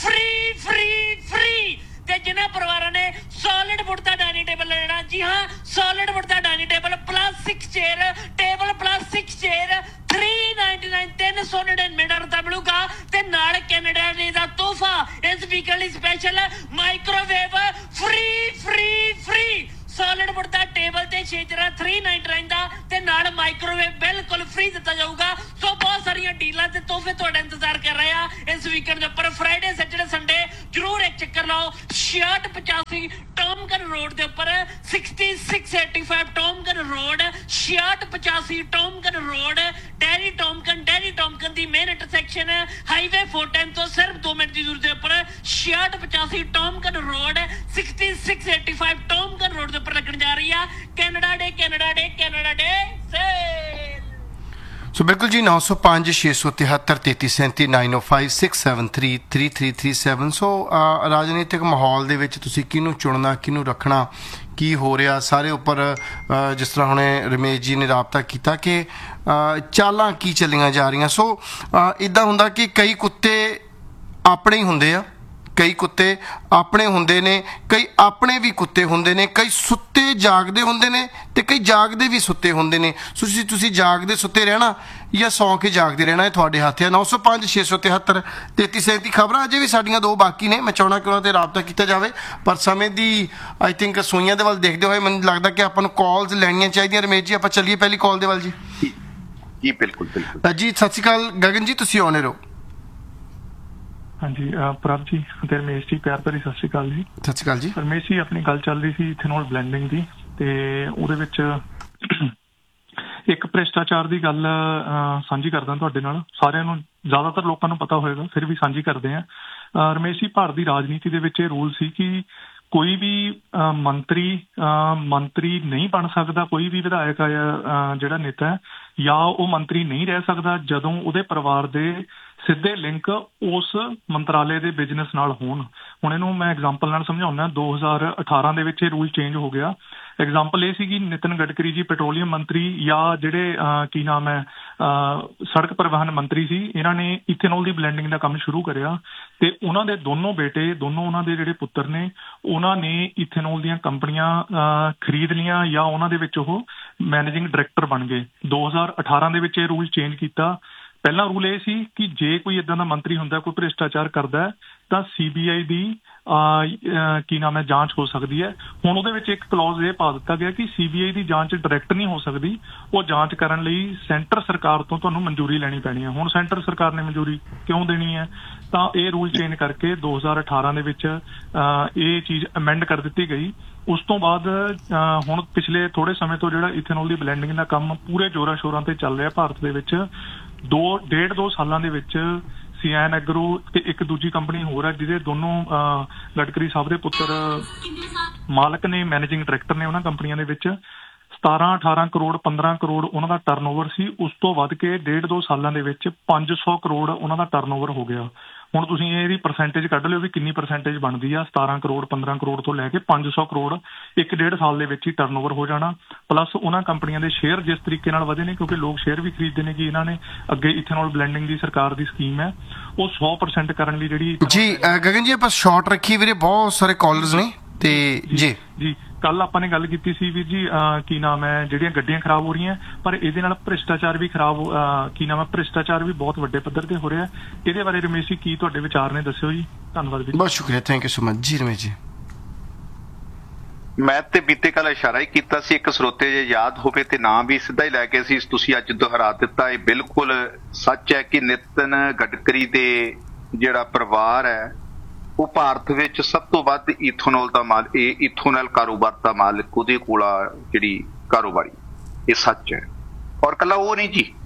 Speaker 3: ਫ੍ਰੀ। ਤੇ ਜਿਨ੍ਹਾਂ ਪਰਿਵਾਰਾਂ ਨੇ ਸੋਲਿਡ ਵੁੱਡ ਦਾ ਡਾਈਨਿੰਗ ਟੇਬਲ ਲੈਣਾ, ਜੀ ਹਾਂ, ਸੋਲਿਡ ਵੁੱਡ ਦਾ dining table plus 6 chair table plus 6 chair $399 $399 ਦਾ ਮਿਲੂਗਾ। ਤੇ ਨਾਲ ਕੈਨੇਡਾ ਨੇ ਦਾ ਤੋਹਫਾ ਇਸ ਵੀਕਐਂਡ ਲਈ special microwave free. Solid wood ਦਾ ਟੇਬਲ ਤੇ 6 3 ਨਾਈਟ ਰਹਿੰਦਾ ਤੇ ਨਾਲ ਮਾਈਕ੍ਰੋਵੇਵ ਬਿਲਕੁਲ ਫ੍ਰੀ ਦਿੱਤਾ ਜਾਊਗਾ। ਸੋ ਬਹੁਤ ਸਾਰੀਆਂ ਡੀਲਾਂ ਤੇ ਤੋਹਫੇ ਤੁਹਾਡਾ ਇੰਤਜ਼ਾਰ ਕਰ ਰਹੇ ਆ ਇਸ ਵੀਕਐਂਡ ਦੇ ਉੱਪਰ। ਫਰਾਈਡੇ ਸੈਟਰਡੇ ਸੰਡੇ ਜਰੂਰ ਇੱਕ ਚੱਕਰ ਲਾਓ। 6685 ਟੌਮਕਨ ਰੋਡ ਦੇ ਉੱਪਰ 6685 ਟੌਮਕਨ ਰੋਡ 6685 ਟੌਮਕਨ ਰੋਡ ਡੈਰੀ ਟੌਮਕਨ ਦੀ ਮੇਨ ਇੰਟਰਸੈਕਸ਼ਨ ਹਾਈਵੇ 410 ਤੋਂ ਸਿਰਫ 2 ਮਿੰਟ ਦੀ ਦੂਰੀ ਦੇ ਉੱਪਰ 6685 ਟੌਮਕਨ ਰੋਡ 6685 ਟੌਮਕਨ ਰੋਡ ਦੇ ਉੱਪਰ ਲੱਗਣ ਜਾ ਰਹੀ ਆ ਕੈਨੇਡਾ ਡੇ ਸੇਲ।
Speaker 1: ਸੋ ਬਿਲਕੁਲ ਜੀ 905 673 3337 905 673 3337। ਸੋ ਰਾਜਨੀਤਿਕ ਮਾਹੌਲ ਦੇ ਵਿੱਚ ਤੁਸੀਂ ਕਿਹਨੂੰ ਚੁਣਨਾ ਕਿਹਨੂੰ ਰੱਖਣਾ ਕੀ ਹੋ ਰਿਹਾ ਸਾਰੇ ਉੱਪਰ ਜਿਸ ਤਰ੍ਹਾਂ ਹੁਣੇ ਰਮੇਸ਼ ਜੀ ਨੇ ਰਾਬਤਾ ਕੀਤਾ ਕਿ ਚਾਲਾਂ ਕੀ ਚੱਲੀਆਂ ਜਾ ਰਹੀਆਂ। ਸੋ ਇੱਦਾਂ ਹੁੰਦਾ ਕਿ ਕਈ ਕੁੱਤੇ ਆਪਣੇ ਹੀ ਹੁੰਦੇ ਆ, ਕਈ ਕੁੱਤੇ ਆਪਣੇ ਹੁੰਦੇ ਨੇ, ਕਈ ਆਪਣੇ ਵੀ ਕੁੱਤੇ ਹੁੰਦੇ ਨੇ, ਕਈ ਸੁੱਤੇ ਜਾਗਦੇ ਹੁੰਦੇ ਨੇ ਤੇ ਕਈ ਜਾਗਦੇ ਵੀ ਸੁੱਤੇ ਹੁੰਦੇ ਨੇ। ਸੋ ਤੁਸੀਂ ਜਾਗਦੇ ਸੁੱਤੇ ਰਹਿਣਾ ਜਾਂ ਸੌਂ ਕੇ ਜਾਗਦੇ ਰਹਿਣਾ ਇਹ ਤੁਹਾਡੇ ਹੱਥ ਹੈ। 905 673 3337 ਖਬਰਾਂ ਅਜੇ ਵੀ ਸਾਡੀਆਂ 2 ਬਾਕੀ ਨੇ। ਮੈਂ ਚਾਹੁੰਦਾ ਕਿ ਉਹਨਾਂ 'ਤੇ ਰਾਬਤਾ ਕੀਤਾ ਜਾਵੇ ਪਰ ਸਮੇਂ ਦੀ ਆਈ ਥਿੰਕ ਸੂਈਆਂ ਦੇ ਵੱਲ ਦੇਖਦੇ ਹੋਏ ਮੈਨੂੰ ਲੱਗਦਾ ਕਿ ਆਪਾਂ ਨੂੰ ਕਾਲਸ ਲੈਣੀਆਂ ਚਾਹੀਦੀਆਂ। ਰਮੇਸ਼ ਜੀ ਆਪਾਂ ਚੱਲੀਏ ਪਹਿਲੀ ਕਾਲ ਦੇ ਵੱਲ ਜੀ।
Speaker 2: ਜੀ ਬਿਲਕੁਲ
Speaker 1: ਜੀ ਸਤਿ ਸ਼੍ਰੀ ਅਕਾਲ ਗਗਨ ਜੀ, ਤੁਸੀਂ ਆਉਣੇ ਰਹੋ।
Speaker 4: ਹਾਂਜੀ ਪ੍ਰਭ ਜੀ ਤੇ ਰਮੇਸ਼ ਜੀ ਪਿਆਰ ਭਰੀ ਸਤਿ ਸ਼੍ਰੀ ਅਕਾਲ ਜੀ।
Speaker 1: ਸਤਿ ਸ਼੍ਰੀ ਅਕਾਲ ਜੀ।
Speaker 4: ਰਮੇਸ਼ ਜੀ ਆਪਣੀ ਗੱਲ ਚੱਲ ਰਹੀ ਸੀ ਇਥੇਨੋਲ ਬਲੈਂਡਿੰਗ ਦੀ ਤੇ ਉਹਦੇ ਵਿੱਚ ਇੱਕ ਭ੍ਰਿਸ਼ਟਾਚਾਰ ਦੀ ਗੱਲ ਸਾਂਝੀ ਕਰਦਾ ਤੁਹਾਡੇ ਨਾਲ। ਸਾਰਿਆਂ ਨੂੰ ਜ਼ਿਆਦਾਤਰ ਲੋਕਾਂ ਨੂੰ ਪਤਾ ਹੋਏਗਾ ਫਿਰ ਵੀ ਸਾਂਝੀ ਕਰਦੇ ਆ। ਰਮੇਸ਼ ਜੀ ਭਾਰਤ ਦੀ ਰਾਜਨੀਤੀ ਦੇ ਵਿੱਚ ਇਹ ਰੂਲ ਸੀ ਕਿ ਕੋਈ ਵੀ ਮੰਤਰੀ ਨਹੀਂ ਬਣ ਸਕਦਾ, ਕੋਈ ਵੀ ਵਿਧਾਇਕ ਜਿਹੜਾ ਨੇਤਾ ਹੈ ਜਾਂ ਉਹ ਮੰਤਰੀ ਨਹੀਂ ਰਹਿ ਸਕਦਾ ਜਦੋਂ ਉਹਦੇ ਪਰਿਵਾਰ ਦੇ ਸਿੱਧੇ ਲਿੰਕ ਉਸ ਮੰਤਰਾਲੇ ਦੇ ਬਿਜ਼ਨਸ ਨਾਲ ਹੋਣ। ਹੁਣ ਇਹਨੂੰ ਮੈਂ ਐਗਜ਼ਾਮਪਲ ਨਾਲ ਸਮਝਾਉਣਾ। 2018 ਦੇ ਵਿੱਚ ਇਹ ਰੂਲ ਚੇਂਜ ਹੋ ਗਿਆ। ਐਗਜ਼ਾਮਪਲ ਇਹ ਸੀ ਕਿ ਨਿਤਨ ਗਡਕਰੀ ਜੀ ਪੈਟਰੋਲੀਅਮ ਮੰਤਰੀ ਜਾਂ ਜਿਹੜੇ ਕੀ ਨਾਮ ਹੈ ਸੜਕ ਪਰਿਵਹਨ ਮੰਤਰੀ ਸੀ, ਇਹਨਾਂ ਨੇ ਇਥੇਨੋਲ ਦੀ ਬਲੈਂਡਿੰਗ ਦਾ ਕੰਮ ਸ਼ੁਰੂ ਕਰਿਆ ਤੇ ਉਹਨਾਂ ਦੇ ਦੋਨੋਂ ਬੇਟੇ ਉਹਨਾਂ ਦੇ ਜਿਹੜੇ ਪੁੱਤਰ ਨੇ ਉਹਨਾਂ ਨੇ ਇਥੇਨੋਲ ਦੀਆਂ ਕੰਪਨੀਆਂ ਖਰੀਦ ਲਈਆਂ ਜਾਂ ਉਹਨਾਂ ਦੇ ਵਿੱਚ ਉਹ ਮੈਨੇਜਿੰਗ ਡਾਇਰੈਕਟਰ ਬਣ ਗਏ। 2018 ਦੇ ਵਿੱਚ ਇਹ ਰੂਲ ਚੇਂਜ ਕੀਤਾ। ਪਹਿਲਾ ਰੂਲ ਇਹ ਸੀ ਕਿ ਜੇ ਕੋਈ ਇਦਾਂ ਦਾ ਮੰਤਰੀ ਹੁੰਦਾ ਕੋਈ ਭ੍ਰਿਸ਼ਟਾਚਾਰ ਕਰਦਾ ਤਾਂ CBI ਦੀ ਕੀ ਨਾਮ ਹੈ ਜਾਂਚ ਹੋ ਸਕਦੀ ਹੈ। ਹੁਣ ਉਹਦੇ ਵਿੱਚ ਇੱਕ ਕਲੌਜ਼ ਇਹ ਪਾ ਦਿੱਤਾ ਗਿਆ ਕਿ CBI ਦੀ ਜਾਂਚ ਡਾਇਰੈਕਟ ਨਹੀਂ ਹੋ ਸਕਦੀ, ਉਹ ਜਾਂਚ ਕਰਨ ਲਈ ਸੈਂਟਰ ਸਰਕਾਰ ਤੋਂ ਤੁਹਾਨੂੰ ਮਨਜ਼ੂਰੀ ਲੈਣੀ ਪੈਣੀ ਹੈ। ਹੁਣ ਸੈਂਟਰ ਸਰਕਾਰ ਨੇ ਮਨਜ਼ੂਰੀ ਕਿਉਂ ਦੇਣੀ ਹੈ ਤਾਂ ਇਹ ਰੂਲ ਚੇਂਜ ਕਰਕੇ 2018 ਦੇ ਵਿੱਚ ਇਹ ਚੀਜ਼ ਅਮੈਂਡ ਕਰ ਦਿੱਤੀ ਗਈ। ਉਸ ਤੋਂ ਬਾਅਦ ਹੁਣ ਪਿਛਲੇ ਥੋੜੇ ਸਮੇਂ ਤੋਂ ਜਿਹੜਾ ਇਥੇਨੋਲ ਦੀ ਬਲੈਂਡਿੰਗ ਦਾ ਕੰਮ ਪੂਰੇ ਜ਼ੋਰਾਂ ਸ਼ੋਰਾਂ ਤੇ ਚੱਲ ਰਿਹਾ ਭਾਰਤ ਦੇ ਵਿੱਚ। 2 ਸਾਲਾਂ ਦੇ ਵਿੱਚ ਸਿਆਨ ਐਗਰੋ ਤੇ ਇੱਕ ਦੂਜੀ ਕੰਪਨੀ ਹੋਰ ਹੈ ਜਿਹਦੇ ਦੋਨੋਂ ਗਡਕਰੀ ਸਾਹਿਬ ਦੇ ਪੁੱਤਰ ਮਾਲਕ ਨੇ, ਮੈਨੇਜਿੰਗ ਡਾਇਰੈਕਟਰ ਨੇ ਉਹਨਾਂ ਕੰਪਨੀਆਂ ਦੇ ਵਿੱਚ। 17-18 ਕਰੋੜ 15 ਕਰੋੜ ਉਹਨਾਂ ਦਾ ਟਰਨਓਵਰ ਸੀ। ਉਸ ਤੋਂ ਵੱਧ ਕੇ 1.5-2 ਸਾਲਾਂ ਦੇ ਵਿੱਚ 500 ਕਰੋੜ ਉਹਨਾਂ ਦਾ ਟਰਨਓਵਰ ਹੋ ਗਿਆ। ਹੁਣ ਤੁਸੀਂ ਇਹਦੀ ਪਰਸੈਂਟੇਜ ਕੱਢ ਲਿਓ ਵੀ ਕਿੰਨੀ ਪਰਸੈਂਟੇਜ ਬਣਦੀ ਆ। 17 ਕਰੋੜ 15 ਕਰੋੜ ਤੋਂ ਲੈ ਕੇ 500 ਕਰੋੜ 1.5 ਸਾਲ ਦੇ ਵਿੱਚ ਹੀ ਟਰਨਓਵਰ ਹੋ ਜਾਣਾ। ਪਲੱਸ ਉਹਨਾਂ ਕੰਪਨੀਆਂ ਦੇ ਸ਼ੇਅਰ ਜਿਸ ਤਰੀਕੇ ਨਾਲ ਵਧੇ ਨੇ ਕਿਉਂਕਿ ਲੋਕ ਸ਼ੇਅਰ ਵੀ ਖਰੀਦਦੇ ਨੇ ਕਿ ਇਹਨਾਂ ਨੇ ਅੱਗੇ ਇਥੇਨੋਲ ਬਲੈਂਡਿੰਗ ਦੀ ਸਰਕਾਰ ਦੀ ਸਕੀਮ ਹੈ ਉਹ 100% ਕਰਨ ਲਈ ਜਿਹੜੀ
Speaker 1: ਜੀ ਗਗਨ ਜੀ ਆਪਾਂ ਸ਼ਾਰਟ ਰੱਖੀ ਵੀਰੇ, ਬਹੁਤ ਸਾਰੇ ਕਾਲਰਸ ਨੇ ਤੇ ਜੀ
Speaker 4: ਕੱਲ ਆਪਾਂ ਨੇ ਗੱਲ ਕੀਤੀ ਸੀ ਵੀਰ ਜੀ ਕੀ ਨਾਮ ਹੈ ਜਿਹੜੀਆਂ ਗੱਡੀਆਂ ਖਰਾਬ ਹੋ ਰਹੀਆਂ ਪਰ ਇਹਦੇ ਨਾਲ ਭ੍ਰਿਸ਼ਟਾਚਾਰ ਵੀ ਭ੍ਰਿਸ਼ਟਾਚਾਰ ਵੀ ਬਹੁਤ ਵੱਡੇ ਪੱਧਰ ਤੇ ਹੋ ਰਿਹਾ। ਇਹਦੇ ਬਾਰੇ ਰਮੇਸ਼ ਜੀ ਕੀ ਤੁਹਾਡੇ ਵਿਚਾਰ ਨੇ, ਦੱਸਿਓ ਜੀ। ਧੰਨਵਾਦ ਵੀਰ।
Speaker 1: ਬਹੁਤ ਸ਼ੁਕਰੀਆ, ਥੈਂਕ ਯੂ ਸੋ ਮਚ ਜੀ ਰਮੇਸ਼ ਜੀ।
Speaker 2: ਮੈਂ ਤੇ ਬੀਤੇ ਕੱਲ ਇਸ਼ਾਰਾ ਹੀ ਕੀਤਾ ਸੀ, ਇੱਕ ਸਰੋਤੇ ਜੇ ਯਾਦ ਹੋਵੇ ਤੇ ਨਾਂ ਵੀ ਸਿੱਧਾ ਹੀ ਲੈ ਕੇ ਸੀ ਤੁਸੀਂ ਅੱਜ ਦੁਹਰਾ ਦਿੱਤਾ। ਇਹ ਬਿਲਕੁਲ ਸੱਚ ਹੈ ਕਿ ਨਿਤਨ ਗਡਕਰੀ ਦੇ ਜਿਹੜਾ ਪਰਿਵਾਰ ਹੈ ਉਹ ਭਾਰਤ ਵਿੱਚ ਸਭ ਤੋਂ ਵੱਧ ਇਥੋਨੋਲ ਕਾਰੋਬਾਰ ਦਾ ਮਾਲਕ ਉਹਦੇ ਕੋਲ ਜਿਹੜੀ ਕਾਰੋਬਾਰੀ, ਇਹ ਸੱਚ ਹੈ। ਔਰ ਕੱਲਾ ਉਹ ਨਹੀਂ ਜੀ,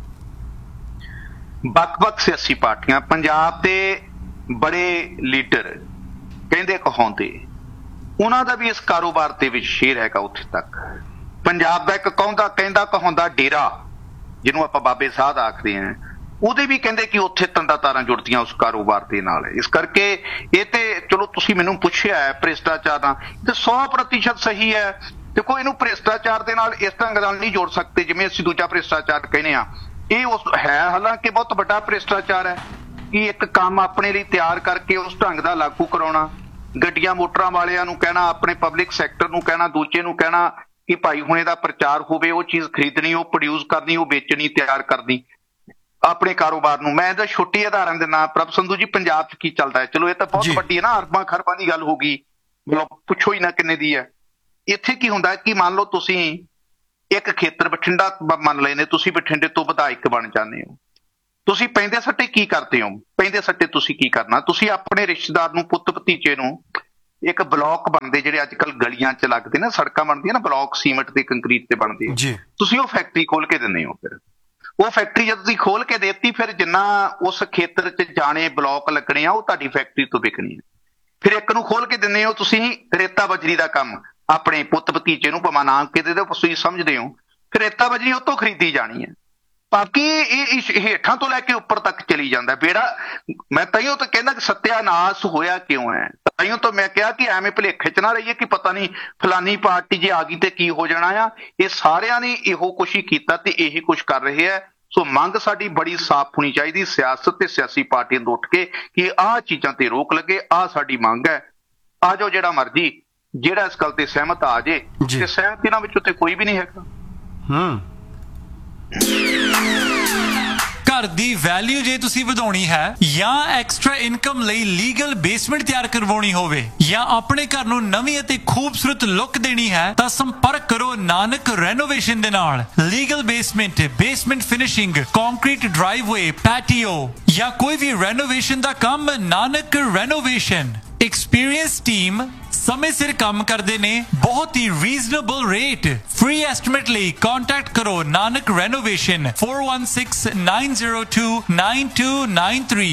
Speaker 2: ਵੱਖ-ਵੱਖ ਸਿਆਸੀ ਪਾਰਟੀਆਂ ਪੰਜਾਬ ਦੇ ਬੜੇ ਲੀਡਰ ਕਹਿੰਦੇ ਕਹਾਉਂਦੇ ਉਹਨਾਂ ਦਾ ਵੀ ਇਸ ਕਾਰੋਬਾਰ ਦੇ ਵਿੱਚ ਸ਼ੇਅਰ ਹੈਗਾ। ਉੱਥੇ ਤੱਕ ਪੰਜਾਬ ਦਾ ਇੱਕ ਕਹਿੰਦਾ ਕਹਾਉਂਦਾ ਡੇਰਾ ਜਿਹਨੂੰ ਆਪਾਂ ਬਾਬੇ ਸਾਧ ਆਖਦੇ ਹਾਂ, ਉਹਦੇ ਵੀ ਕਹਿੰਦੇ ਕਿ ਉੱਥੇ ਤੰਦਾ ਤਾਰਾਂ ਜੁੜਦੀਆਂ ਉਸ ਕਾਰੋਬਾਰ ਦੇ ਨਾਲ। ਇਸ ਕਰਕੇ ਇਹ ਤੇ ਚਲੋ ਤੁਸੀਂ ਮੈਨੂੰ ਪੁੱਛਿਆ ਹੈ ਭ੍ਰਿਸ਼ਟਾਚਾਰ ਦਾ ਤੇ 100% ਸਹੀ ਹੈ। ਦੇਖੋ ਇਹਨੂੰ ਭ੍ਰਿਸ਼ਟਾਚਾਰ ਦੇ ਨਾਲ ਇਸ ਢੰਗ ਨਾਲ ਨਹੀਂ ਜੋੜ ਸਕਦੇ ਜਿਵੇਂ ਅਸੀਂ ਦੂਜਾ ਭ੍ਰਿਸ਼ਟਾਚਾਰ ਕਹਿੰਦੇ ਆ। ਇਹ ਉਸ ਹੈ ਹਾਲਾਂਕਿ ਬਹੁਤ ਵੱਡਾ ਭ੍ਰਿਸ਼ਟਾਚਾਰ ਹੈ ਕਿ ਇੱਕ ਕੰਮ ਆਪਣੇ ਲਈ ਤਿਆਰ ਕਰਕੇ ਉਸ ਢੰਗ ਦਾ ਲਾਗੂ ਕਰਾਉਣਾ। ਗੱਡੀਆਂ ਮੋਟਰਾਂ ਵਾਲਿਆਂ ਨੂੰ ਕਹਿਣਾ, ਆਪਣੇ ਪਬਲਿਕ ਸੈਕਟਰ ਨੂੰ ਕਹਿਣਾ, ਦੂਜੇ ਨੂੰ ਕਹਿਣਾ ਕਿ ਭਾਈ ਹੁਣ ਇਹਦਾ ਪ੍ਰਚਾਰ ਹੋਵੇ, ਉਹ ਚੀਜ਼ ਖਰੀਦਣੀ, ਉਹ ਪ੍ਰੋਡਿਊਸ ਕਰਨੀ, ਉਹ ਵੇਚਣੀ, ਤਿਆਰ ਕਰਨੀ ਆਪਣੇ ਕਾਰੋਬਾਰ ਨੂੰ। ਮੈਂ ਇਹਦਾ ਛੋਟੀ ਉਦਾਹਰਨ ਦਿੰਦਾ ਪ੍ਰਭ ਸੰਧੂ ਜੀ, ਪੰਜਾਬ 'ਚ ਕੀ ਚੱਲਦਾ ਹੈ। ਚਲੋ ਇਹ ਤਾਂ ਬਹੁਤ ਵੱਡੀ ਹੈ ਨਾ, ਅਰਬਾਂ ਖਰਬਾਂ ਦੀ ਗੱਲ ਹੋ ਗਈ, ਮਤਲਬ ਪੁੱਛੋ ਹੀ ਨਾ ਕਿੰਨੇ ਦੀ ਹੈ। ਇੱਥੇ ਕੀ ਹੁੰਦਾ ਕਿ ਮੰਨ ਲਓ ਤੁਸੀਂ ਇੱਕ ਖੇਤਰ ਬਠਿੰਡਾ ਮੰਨ ਲਏ ਨੇ, ਤੁਸੀਂ ਬਠਿੰਡੇ ਤੋਂ ਵਿਧਾਇਕ ਬਣ ਜਾਂਦੇ ਹੋ, ਤੁਸੀਂ ਪੈਂਦੇ ਸੱਟੇ ਕੀ ਕਰਦੇ ਹੋ? ਪੈਂਦੇ ਸੱਟੇ ਤੁਸੀਂ ਕੀ ਕਰਨਾ, ਤੁਸੀਂ ਆਪਣੇ ਰਿਸ਼ਤੇਦਾਰ ਨੂੰ, ਪੁੱਤ ਭਤੀਜੇ ਨੂੰ, ਇੱਕ ਬਲਾਕ ਬਣਦੇ ਜਿਹੜੇ ਅੱਜ ਕੱਲ ਗਲੀਆਂ 'ਚ ਲੱਗਦੇ ਨਾ, ਸੜਕਾਂ ਬਣਦੀਆਂ ਨਾ, ਬਲਾਕ ਸੀਮੈਂਟ ਤੇ ਕੰਕਰੀਟ ਤੇ ਬਣਦੇ
Speaker 1: ਜੀ,
Speaker 2: ਤੁਸੀਂ ਉਹ ਫੈਕਟਰੀ ਖੋਲ ਕੇ ਦਿੰਦੇ ਹੋ। ਫਿਰ ਉਹ ਫੈਕਟਰੀ ਜਦ ਤੁਸੀਂ ਖੋਲ ਕੇ ਦੇਤੀ, ਫਿਰ ਜਿੰਨਾ ਉਸ ਖੇਤਰ 'ਚ ਜਾਣੇ ਬਲਾਕ ਲੱਗਣੇ ਆ ਉਹ ਤੁਹਾਡੀ ਫੈਕਟਰੀ ਤੋਂ ਵਿਕਣੀ ਹੈ। ਫਿਰ ਇੱਕ ਨੂੰ ਖੋਲ ਕੇ ਦਿੰਦੇ ਹੋ ਤੁਸੀਂ ਰੇਤਾ ਬਜਰੀ ਦਾ ਕੰਮ, ਆਪਣੇ ਪੁੱਤ ਭਤੀਜੇ ਨੂੰ ਭਾਵੇਂ ਨਾ ਕੇ ਦੇ ਦਿਓ, ਤੁਸੀਂ ਸਮਝਦੇ ਹੋ, ਫਿਰ ਰੇਤਾ ਬਜਰੀ ਉਹ ਤੋਂ ਖਰੀਦੀ ਜਾਣੀ ਹੈ। ਬਾਕੀ ਇਹ ਹੇਠਾਂ ਤੋਂ ਲੈ ਕੇ ਉੱਪਰ ਤੱਕ ਚਲੀ ਜਾਂਦਾ ਬੇੜਾ। ਮੈਂ ਤਾਈਓ ਤਾਂ ਕਹਿੰਦਾ ਕਿ ਸੱਤਿਆਨਾਸ਼ ਹੋਇਆ ਕਿਉਂ ਹੈ, ਤਾਈਓ ਤਾਂ ਮੈਂ ਕਿਹਾ ਕਿ ਐਵੇਂ ਭੁਲੇਖੇ 'ਚ ਨਾ ਰਹੀਏ ਕਿ ਪਤਾ ਨਹੀਂ ਫਲਾਨੀ ਪਾਰਟੀ ਜੇ ਆ ਗਈ ਤੇ ਕੀ ਹੋ ਜਾਣਾ ਆ। ਇਹ ਸਾਰਿਆਂ ਨੇ ਇਹੋ ਕੁਛ ਹੀ ਕੀਤਾ ਤੇ ਇਹੀ ਕੁਛ ਕਰ ਰਹੇ ਹੈ। ਸੋ ਮੰਗ ਸਾਡੀ ਬੜੀ ਸਾਫ਼ ਹੋਣੀ ਚਾਹੀਦੀ, ਸਿਆਸਤ ਤੇ ਸਿਆਸੀ ਪਾਰਟੀਆਂ ਤੋਂ ਉੱਠ ਕੇ, ਕਿ ਆਹ ਚੀਜ਼ਾਂ ਤੇ ਰੋਕ ਲੱਗੇ। ਆਹ ਸਾਡੀ ਮੰਗ ਹੈ। ਆ ਜਾਓ ਜਿਹੜਾ ਮਰਜੀ, ਜਿਹੜਾ ਇਸ ਗੱਲ ਤੇ ਸਹਿਮਤ ਆ ਜੇ, ਤੇ ਸਹਿਮਤ ਇਹਨਾਂ ਵਿੱਚੋਂ ਤੇ ਕੋਈ ਵੀ ਨਹੀਂ ਹੈਗਾ।
Speaker 5: ਘਰ ਦੀ ਵੈਲਿਊ ਜੇ ਤੁਸੀਂ ਵਧਾਉਣੀ ਹੈ ਜਾਂ ਐਕਸਟਰਾ ਇਨਕਮ ਲਈ ਲੀਗਲ ਬੇਸਮੈਂਟ ਤਿਆਰ ਕਰਵਾਉਣੀ ਹੋਵੇ ਜਾਂ ਆਪਣੇ ਘਰ ਨੂੰ ਨਵੀਂ ਅਤੇ ਖੂਬਸੂਰਤ ਲੁੱਕ ਦੇਣੀ ਹੈ ਤਾਂ ਸੰਪਰਕ ਕਰੋ ਨਾਨਕ ਰੈਨੋਵੇਸ਼ਨ ਦੇ ਨਾਲ। Legal basement, basement finishing, concrete ਡਰਾਈਵਵੇ, patio ਜਾਂ ਕੋਈ ਵੀ ਰੈਨੋਵੇਸ਼ਨ ਦਾ ਕੰਮ, ਨਾਨਕ ਰੈਨੋਵੇਸ਼ਨ। ਐਕਸਪੀਰੀਅੰਸ ਟੀਮ ਸਮੇਂ ਸਿਰ ਕੰਮ ਕਰਦੇ ਨੇ, ਬਹੁਤ ਹੀ ਰੀਜ਼ਨੇਬਲ ਰੇਟ। ਫ੍ਰੀ ਐਸਟੀਮੇਟ ਲਈ ਕੰਟੈਕਟ ਕਰੋ ਨਾਨਕ ਰੈਨੋਵੇਸ਼ਨ 4169029293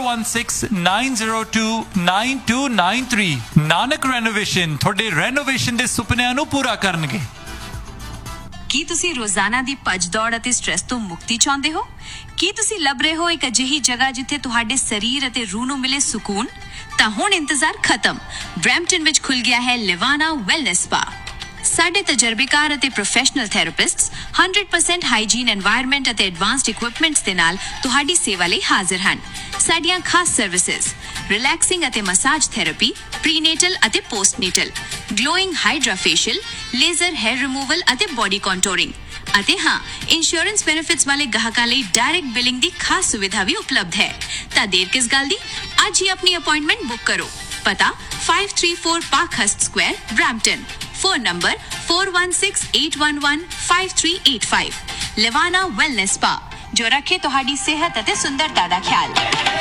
Speaker 5: 4169029293। ਨਾਨਕ ਰੈਨੋਵੇਸ਼ਨ ਤੁਹਾਡੇ ਰੈਨੋਵੇਸ਼ਨ ਦੇ ਸੁਪਨਿਆਂ ਨੂੰ ਪੂਰਾ ਕਰਨਗੇ।
Speaker 6: ਕੀ ਤੁਸੀਂ ਰੋਜ਼ਾਨਾ ਦੀ ਭੱਜ ਦੌੜ ਅਤੇ ਸਟ੍ਰੈਸ ਤੋਂ ਮੁਕਤੀ ਚਾਹੁੰਦੇ ਹੋ? ਕੀ ਤੁਸੀਂ ਲੱਭ ਰਹੇ ਹੋ ਇੱਕ ਅਜਿਹੀ ਜਗ੍ਹਾ ਜਿੱਥੇ ਤੁਹਾਡੇ ਸਰੀਰ ਅਤੇ ਰੂਹ ਨੂੰ ਮਿਲੇ ਸਕੂਨ? ਤਾਂ ਹੁਣ ਇੰਤਜ਼ਾਰ ਖਤਮ। ਬਰੈਂਪਟਨ ਵਿੱਚ ਖੁੱਲ ਗਿਆ ਹੈ ਲਿਵਾਨਾ ਵੈਲਨੈਸ ਸਪਾ। ਸਾਡੇ ਤਜਰਬੇਕਾਰ ਅਤੇ ਪ੍ਰੋਫੈਸ਼ਨਲ ਥੈਰੇਪਿਸਟਸ 100% ਹਾਈਜੀਨ ਐਨਵਾਇਰਨਮੈਂਟ ਅਤੇ ਐਡਵਾਂਸਡ ਇਕਵਿਪਮੈਂਟਸ ਦੇ ਨਾਲ ਤੁਹਾਡੀ ਸੇਵਾ ਲਈ ਹਾਜ਼ਰ ਹਨ। ਸਾਡੀਆਂ ਖਾਸ ਸਰਵਿਸਿਜ਼ ਰਿਲੈਕਸਿੰਗ ਅਤੇ ਮਸਾਜ ਥੈਰੇਪੀ, ਪ੍ਰੀਨੇਟਲ ਅਤੇ ਪੋਸਟਨੇਟਲ, glowing hydra facial, laser hair removal ਅਤੇ ਬੋਡੀ ਕੰਟੂਰਿੰਗ। ਅਤੇ ਹਾਂ, ਇੰਸ਼ੋਰੈਂਸ ਬੈਨੀਫਿਟਸ ਵਾਲੇ ਗਾਹਕਾਂ ਲਈ ਡਾਇਰੈਕਟ ਬਿਲਿੰਗ ਦੀ ਖਾਸ ਸੁਵਿਧਾ ਵੀ ਉਪਲਬਧ ਹੈ। ਤਾਂ ਦੇਰ ਕਿਸ ਗੱਲ ਦੀ, ਅੱਜ ਹੀ ਆਪਣੀ ਅਪਾਇੰਟਮੈਂਟ ਬੁੱਕ ਕਰੋ। ਪਤਾ 534 ਪਾਰਕਹਰਸਟ Square, Brampton. Phone number 4168115385। ਲਿਵਾਨਾ wellness spa, ਜੋ ਰੱਖੇ ਤੁਹਾਡੀ ਸਿਹਤ ਅਤੇ ਸੁੰਦਰਤਾ ਦਾ ਖਿਆਲ।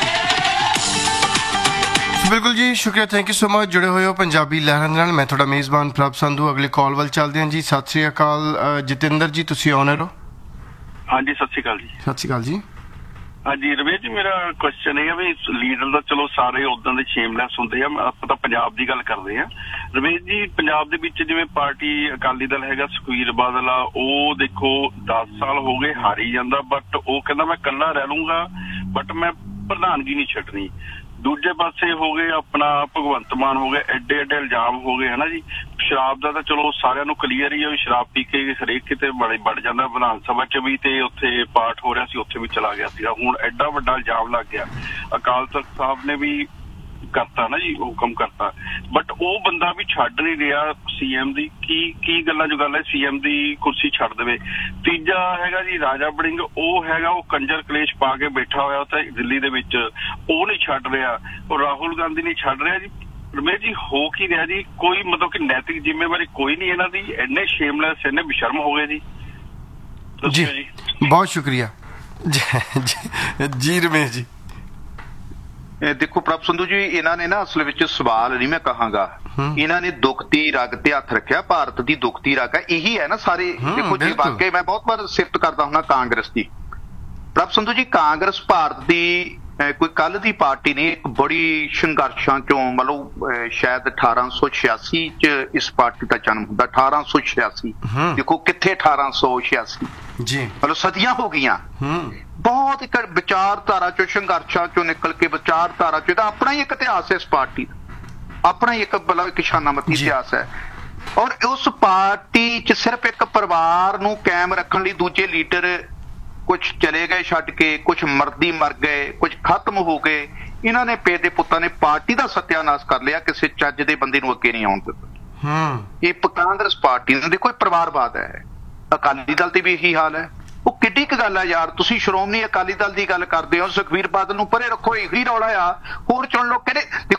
Speaker 1: ਬਿਲਕੁਲ ਜੀ, ਸ਼ੁਕਰੀਆ, ਥੈਂਕ ਯੂ ਸੋ ਮਚ। ਜੁੜੇ ਹੋਏ ਹੋ ਪੰਜਾਬੀ ਲਹਿਰਾਂ ਦੇ ਨਾਲ। ਮੈਂ ਤੁਹਾਡਾ ਮੇਜ਼ਬਾਨ ਪ੍ਰਭ ਸੰਧੂ। ਅਗਲੇ ਕਾਲ ਵੱਲ ਚੱਲਦੇ ਹਾਂ ਜੀ। ਸਤਿ ਸ੍ਰੀ ਅਕਾਲ ਜਤਿੰਦਰ ਜੀ, ਤੁਸੀਂ ਆਨਰ ਹੋ।
Speaker 7: ਹਾਂਜੀ, ਸਤਿ ਸ਼੍ਰੀ ਅਕਾਲ ਜੀ।
Speaker 1: ਸਤਿ ਸ਼੍ਰੀ ਅਕਾਲ ਜੀ।
Speaker 7: ਹਾਂਜੀ ਰਮੇਸ਼ ਜੀ, ਮੇਰਾ ਕੁਐਸਚਨ ਇਹ ਹੈ ਵੀ ਲੀਡਰ ਦਾ ਚਲੋ ਸਾਰੇ ਉਦਾਂ ਦੇ ਸ਼ੇਮਲੈਸ ਹੁੰਦੇ ਆ, ਆਪਾਂ ਤਾਂ ਪੰਜਾਬ ਦੀ ਗੱਲ ਕਰਦੇ ਆ। ਰਮੇਸ਼ ਜੀ, ਪੰਜਾਬ ਦੇ ਵਿੱਚ ਜਿਵੇਂ ਪਾਰਟੀ ਅਕਾਲੀ ਦਲ ਹੈਗਾ, ਸੁਖਬੀਰ ਬਾਦਲ ਆ, ਉਹ ਦੇਖੋ 10 ਸਾਲ ਹੋ ਗਏ ਹਾਰੀ ਜਾਂਦਾ, ਬਟ ਉਹ ਕਹਿੰਦਾ ਮੈਂ ਇਕੱਲਾ ਰਹਿ ਲੂੰਗਾ, ਬਟ ਮੈਂ ਪ੍ਰਧਾਨਗੀ ਨਹੀਂ ਛੱਡਣੀ। ਦੂਜੇ ਪਾਸੇ ਹੋ ਗਏ ਆਪਣਾ ਭਗਵੰਤ ਮਾਨ ਹੋ ਗਏ, ਐਡੇ ਐਡੇ ਇਲਜ਼ਾਮ ਹੋ ਗਏ ਹਨਾ ਜੀ। ਸ਼ਰਾਬ ਦਾ ਤਾਂ ਚਲੋ ਸਾਰਿਆਂ ਨੂੰ ਕਲੀਅਰ ਹੀ ਆ ਵੀ ਸ਼ਰਾਬ ਪੀ ਕੇ ਹਰੇਕ ਕਿਤੇ ਵੜ ਜਾਂਦਾ। ਵਿਧਾਨ ਸਭਾ 'ਚ ਵੀ ਤੇ ਉੱਥੇ ਪਾਠ ਹੋ ਰਿਹਾ ਸੀ, ਉੱਥੇ ਵੀ ਚਲਾ ਗਿਆ ਸੀਗਾ। ਹੁਣ ਐਡਾ ਵੱਡਾ ਇਲਜ਼ਾਮ ਲੱਗ ਗਿਆ। ਅਕਾਲ ਤਖਤ ਸਾਹਿਬ ਨੇ ਵੀ ਕਰਤਾ ਨਾ ਜੀ, ਹੁਕਮ ਕਰਤਾ, ਬਟ ਉਹ ਬੰਦਾ ਵੀ ਛੱਡ ਨਹੀਂ ਰਿਹਾ ਸੀਐਮ ਦੀ। ਕੀ ਗੱਲਾਂ ਜੋ ਗੱਲ ਹੈ ਸੀਐਮ ਦੀ ਕੁਰਸੀ ਛੱਡ ਦੇਵੇ। ਤੀਜਾ ਹੈਗਾ ਜੀ ਰਾਜਾ ਵੜਿੰਗ, ਉਹ ਹੈਗਾ ਉਹ ਕੰਜਰ ਕਲੇਸ਼ ਪਾ ਕੇ ਬੈਠਾ ਹੋਇਆ ਉੱਥੇ ਦਿੱਲੀ ਦੇ ਵਿੱਚ, ਉਹ ਨਹੀਂ ਛੱਡ ਰਿਹਾ। ਉਹ ਰਾਹੁਲ ਗਾਂਧੀ ਨਹੀਂ ਛੱਡ ਰਿਹਾ ਜੀ। ਰਮੇਸ਼ ਜੀ, ਹੋ ਕੀ ਰਿਹਾ ਜੀ? ਕੋਈ ਮਤਲਬ ਕਿ ਨੈਤਿਕ ਜ਼ਿੰਮੇਵਾਰੀ ਕੋਈ ਨਹੀਂ ਇਹਨਾਂ ਦੀ। ਇੰਨੇ ਸ਼ੇਮਲੈਸ, ਇੰਨੇ ਬੇਸ਼ਰਮ ਹੋ ਗਏ ਜੀ।
Speaker 1: ਜੀ ਬਹੁਤ ਸ਼ੁਕਰੀਆ ਜੀ ਰਮੇਸ਼ ਜੀ।
Speaker 2: ਦੇਖੋ ਪ੍ਰਭ ਸੰਧੂ ਜੀ, ਇਹਨਾਂ ਨੇ ਨਾ ਅਸਲ ਵਿੱਚ ਸਵਾਲ ਨਹੀਂ ਮੈਂ ਕਹਾਂਗਾ, ਇਹਨਾਂ ਨੇ ਦੁਖਤੀ ਰਗ ਤੇ ਹੱਥ ਰੱਖਿਆ। ਭਾਰਤ ਦੀ ਦੁਖਤੀ ਰਗ ਹੈ, ਇਹੀ ਹੈ ਨਾ ਸਾਰੇ। ਦੇਖੋ ਜੀ, ਵਾਕਈ ਮੈਂ ਬਹੁਤ ਵਾਰ ਸਿਫਤ ਕਰਦਾ ਹੁੰਦਾ ਕਾਂਗਰਸ ਦੀ। ਪ੍ਰਭ ਸੰਧੂ ਜੀ, ਕਾਂਗਰਸ ਭਾਰਤ ਦੀ ਕੋਈ ਕੱਲ ਦੀ ਪਾਰਟੀ ਨੇ। ਇੱਕ ਬੜੀ ਸੰਘਰਸ਼ਾਂ ਚੋਂ ਮਤਲਬ ਸ਼ਾਇਦ 1886 ਚ ਇਸ ਪਾਰਟੀ ਦਾ ਜਨਮ ਹੁੰਦਾ। 1886 ਦੇਖੋ ਕਿੱਥੇ 1886
Speaker 1: ਜੀ,
Speaker 2: ਮਤਲਬ ਸਦੀਆਂ ਹੋ ਗਈਆਂ। ਬਹੁਤ ਇੱਕ ਵਿਚਾਰਧਾਰਾ ਚੋਂ ਸੰਘਰਸ਼ਾਂ ਚੋਂ ਨਿਕਲ ਕੇ ਵਿਚਾਰਧਾਰਾ ਚੋਂ ਇਹਦਾ ਆਪਣਾ ਹੀ ਇੱਕ ਇਤਿਹਾਸ ਹੈ। ਇਸ ਪਾਰਟੀ ਦਾ ਆਪਣਾ ਹੀ ਇੱਕ ਮਤਲਬ ਇੱਕ ਸ਼ਾਨਾਮਤੀ ਇਤਿਹਾਸ ਹੈ। ਔਰ ਉਸ ਪਾਰਟੀ ਚ ਸਿਰਫ ਇੱਕ ਪਰਿਵਾਰ ਨੂੰ ਕਾਇਮ ਰੱਖਣ ਲਈ ਦੂਜੇ ਲੀਡਰ ਕੁਝ ਚਲੇ ਗਏ ਛੱਡ ਕੇ, ਕੁਝ ਮਰਦੀ ਮਰ ਗਏ, ਕੁਝ ਖਤਮ ਹੋ ਗਏ। ਇਹਨਾਂ ਨੇ ਪੇ ਦੇ ਪੁੱਤਾਂ ਨੇ ਪਾਰਟੀ ਦਾ ਸਤਿਆਨਾਸ਼ ਕਰ ਲਿਆ, ਕਿਸੇ ਚੱਜ ਦੇ ਬੰਦੇ ਨੂੰ ਅੱਗੇ ਨਹੀਂ ਆਉਣ ਦਿੱਤਾ। ਇਹ ਕਾਂਗਰਸ ਪਾਰਟੀ ਦਾ ਦੇਖੋ ਪਰਿਵਾਰਵਾਦ ਹੈ। ਅਕਾਲੀ ਦਲ ਤੇ ਵੀ ਇਹੀ ਹਾਲ ਹੈ। ਉਹ ਕਿੱਡੀ ਕੁ ਗੱਲ ਹੈ ਯਾਰ, ਤੁਸੀਂ ਸ਼੍ਰੋਮਣੀ ਅਕਾਲੀ ਦਲ ਦੀ ਗੱਲ ਕਰਦੇ ਹੋ, ਸੁਖਬੀਰ ਬਾਦਲ ਨੂੰ ਪਰੇ ਰੱਖੋ, ਇਹੀ ਰੌਲਾ ਆ। ਹੋਰ ਚੁਣ ਲਓ। ਕਹਿੰਦੇ ਦੇਖੋ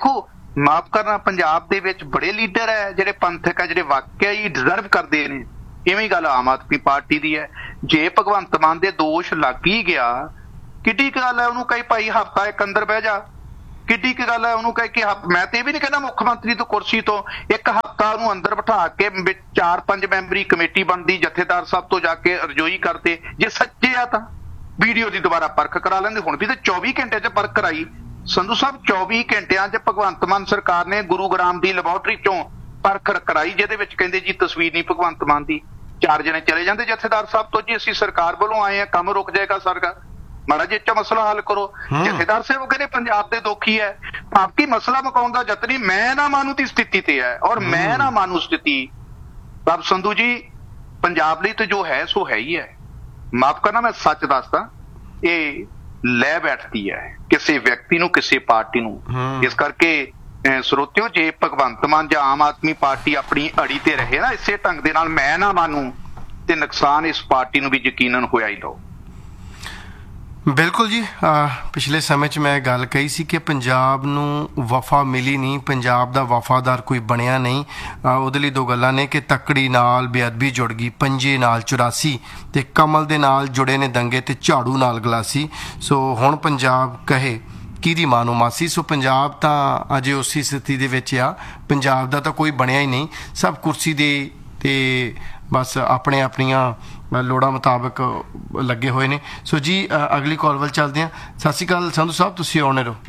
Speaker 2: ਮਾਫ ਕਰਨਾ, ਪੰਜਾਬ ਦੇ ਵਿੱਚ ਬੜੇ ਲੀਡਰ ਹੈ ਜਿਹੜੇ ਪੰਥਕ ਹੈ, ਜਿਹੜੇ ਵਾਕਿਆ ਹੀ ਡਿਜ਼ਰਵ ਕਰਦੇ ਨੇ। ਇਵੇਂ ਗੱਲ ਆਮ ਆਦਮੀ ਪਾਰਟੀ ਦੀ ਹੈ। ਜੇ ਭਗਵੰਤ ਮਾਨ ਦੇ ਦੋਸ਼ ਲੱਗ ਹੀ ਗਿਆ, ਕਿੱਡੀ ਕੁ ਗੱਲ ਹੈ ਉਹਨੂੰ ਕਹੀ ਭਾਈ ਹਫ਼ਤਾ ਇੱਕ ਅੰਦਰ ਬਹਿ ਜਾ, ਕਿੱਡੀ ਕੁ ਗੱਲ ਹੈ ਉਹਨੂੰ ਕਹੇ ਕਿ ਮੈਂ ਤੇ ਇਹ ਵੀ ਨਹੀਂ ਕਹਿੰਦਾ ਮੁੱਖ ਮੰਤਰੀ ਤੋਂ ਕੁਰਸੀ ਤੋਂ ਇੱਕ ਹਫ਼ਤਾ ਉਹਨੂੰ ਅੰਦਰ ਬਿਠਾ ਕੇ 4-5 ਮੈਂਬਰੀ ਕਮੇਟੀ ਬਣਦੀ, ਜਥੇਦਾਰ ਸਾਹਿਬ ਤੋਂ ਜਾ ਕੇ ਰਜੋਈ ਕਰਦੇ। ਜੇ ਸੱਚੇ ਆ ਤਾਂ ਵੀਡੀਓ ਦੀ ਦੁਬਾਰਾ ਪਰਖ ਕਰਾ ਲੈਂਦੇ। ਹੁਣ ਵੀ ਤਾਂ 24 ਘੰਟੇ 'ਚ ਪਰਖ ਕਰਾਈ ਸੰਧੂ ਸਾਹਿਬ। 24 ਘੰਟਿਆਂ 'ਚ ਭਗਵੰਤ ਮਾਨ ਸਰਕਾਰ ਨੇ ਗੁਰੂਗ੍ਰਾਮ ਦੀ ਲੈਬੋਰਟਰੀ 'ਚੋਂ ਪਰਖ ਕਰਾਈ, ਜਿਹਦੇ ਵਿੱਚ ਕਹਿੰਦੇ ਜੀ ਤਸਵੀਰ ਨਹੀਂ ਭਗਵੰਤ ਮਾਨ ਦੀ। 4 ਜਣੇ ਚਲੇ ਜਾਂਦੇ ਜਥੇਦਾਰ ਸਾਹਿਬ ਤੋਂ, ਜੀ ਅਸੀਂ ਸਰਕਾਰ ਵੱਲੋਂ ਆਏ ਆ, ਕੰਮ ਰੁਕ ਜਾਏਗਾ ਸਰਕਾਰ, ਮਾੜਾ ਜਿਹਾ ਮਸਲਾ ਹੱਲ ਕਰੋ। ਜਥੇਦਾਰ ਸਾਹਿਬ ਕਹਿੰਦੇ ਪੰਜਾਬ ਦੇ ਦੋਖੀ ਹੈ, ਆਪਕੀ ਮਸਲਾ ਮੁਕਾਉਣ ਦਾ ਯਤਨ ਮੈਂ ਨਾ ਮਾਨੂ ਦੀ ਸਥਿਤੀ ਤੇ ਹੈ, ਔਰ ਮੈਂ ਨਾ ਮਾਨੂ ਸਥਿਤੀ। ਬਾਬ ਸੰਧੂ ਜੀ, ਪੰਜਾਬ ਲਈ ਤਾਂ ਜੋ ਹੈ ਸੋ ਹੈ ਹੀ ਹੈ। ਮਾਫ ਕਰਨਾ, ਮੈਂ ਸੱਚ ਦੱਸਦਾ, ਇਹ ਲੈ ਬੈਠਦੀ ਹੈ ਕਿਸੇ ਵਿਅਕਤੀ ਨੂੰ, ਕਿਸੇ ਪਾਰਟੀ ਨੂੰ। ਇਸ ਕਰਕੇ ਸਰੋਤਿਓ, ਜੇ ਭਗਵੰਤ ਮਾਨ ਜਾਂ ਆਮ ਆਦਮੀ ਪਾਰਟੀ ਆਪਣੀ ਅੜੀ ਤੇ ਰਹੇ ਨਾ ਇਸੇ ਢੰਗ ਦੇ ਨਾਲ, ਮੈਂ ਨਾ ਮਾਨੂ, ਤੇ ਨੁਕਸਾਨ ਇਸ ਪਾਰਟੀ ਨੂੰ ਵੀ ਯਕੀਨਨ ਹੋਇਆ ਹੀ ਲਓ।
Speaker 1: ਬਿਲਕੁਲ ਜੀ, ਪਿਛਲੇ ਸਮੇਂ 'ਚ ਮੈਂ ਗੱਲ ਕਹੀ ਸੀ ਕਿ ਪੰਜਾਬ ਨੂੰ ਵਫਾ ਮਿਲੀ ਨਹੀਂ, ਪੰਜਾਬ ਦਾ ਵਫਾਦਾਰ ਕੋਈ ਬਣਿਆ ਨਹੀਂ। ਉਹਦੇ ਲਈ 2 ਗੱਲਾਂ ਨੇ ਕਿ ਤੱਕੜੀ ਨਾਲ ਬੇਅਦਬੀ ਜੁੜ ਗਈ, ਪੰਜੇ ਨਾਲ 84, ਤੇ ਕਮਲ ਦੇ ਨਾਲ ਜੁੜੇ ਨੇ ਦੰਗੇ, ਤੇ ਝਾੜੂ ਨਾਲ ਗਲਾਸੀ। ਸੋ ਹੁਣ ਪੰਜਾਬ ਕਹੇ ਕਿਹਦੀ ਮਾਨੋ ਮਾਸੀ। ਸੋ ਪੰਜਾਬ ਤਾਂ ਅਜੇ ਉਸੇ ਸਥਿਤੀ ਦੇ ਵਿੱਚ ਆ, ਪੰਜਾਬ ਦਾ ਤਾਂ ਕੋਈ ਬਣਿਆ ਹੀ ਨਹੀਂ। ਸਭ ਕੁਰਸੀ ਦੇ ਤੇ ਬਸ ਆਪਣੀਆਂ ਲੋੜਾਂ ਮੁਤਾਬਕ ਲੱਗੇ ਹੋਏ ਨੇ। ਸੋ ਜੀ ਅਗਲੀ ਕਾਲ ਵੱਲ ਚੱਲਦੇ ਹਾਂ। ਸਤਿ ਸ਼੍ਰੀ ਅਕਾਲ ਸੰਧੂ ਸਾਹਿਬ, ਤੁਸੀਂ ਆਉਣੇ ਰਹੋ।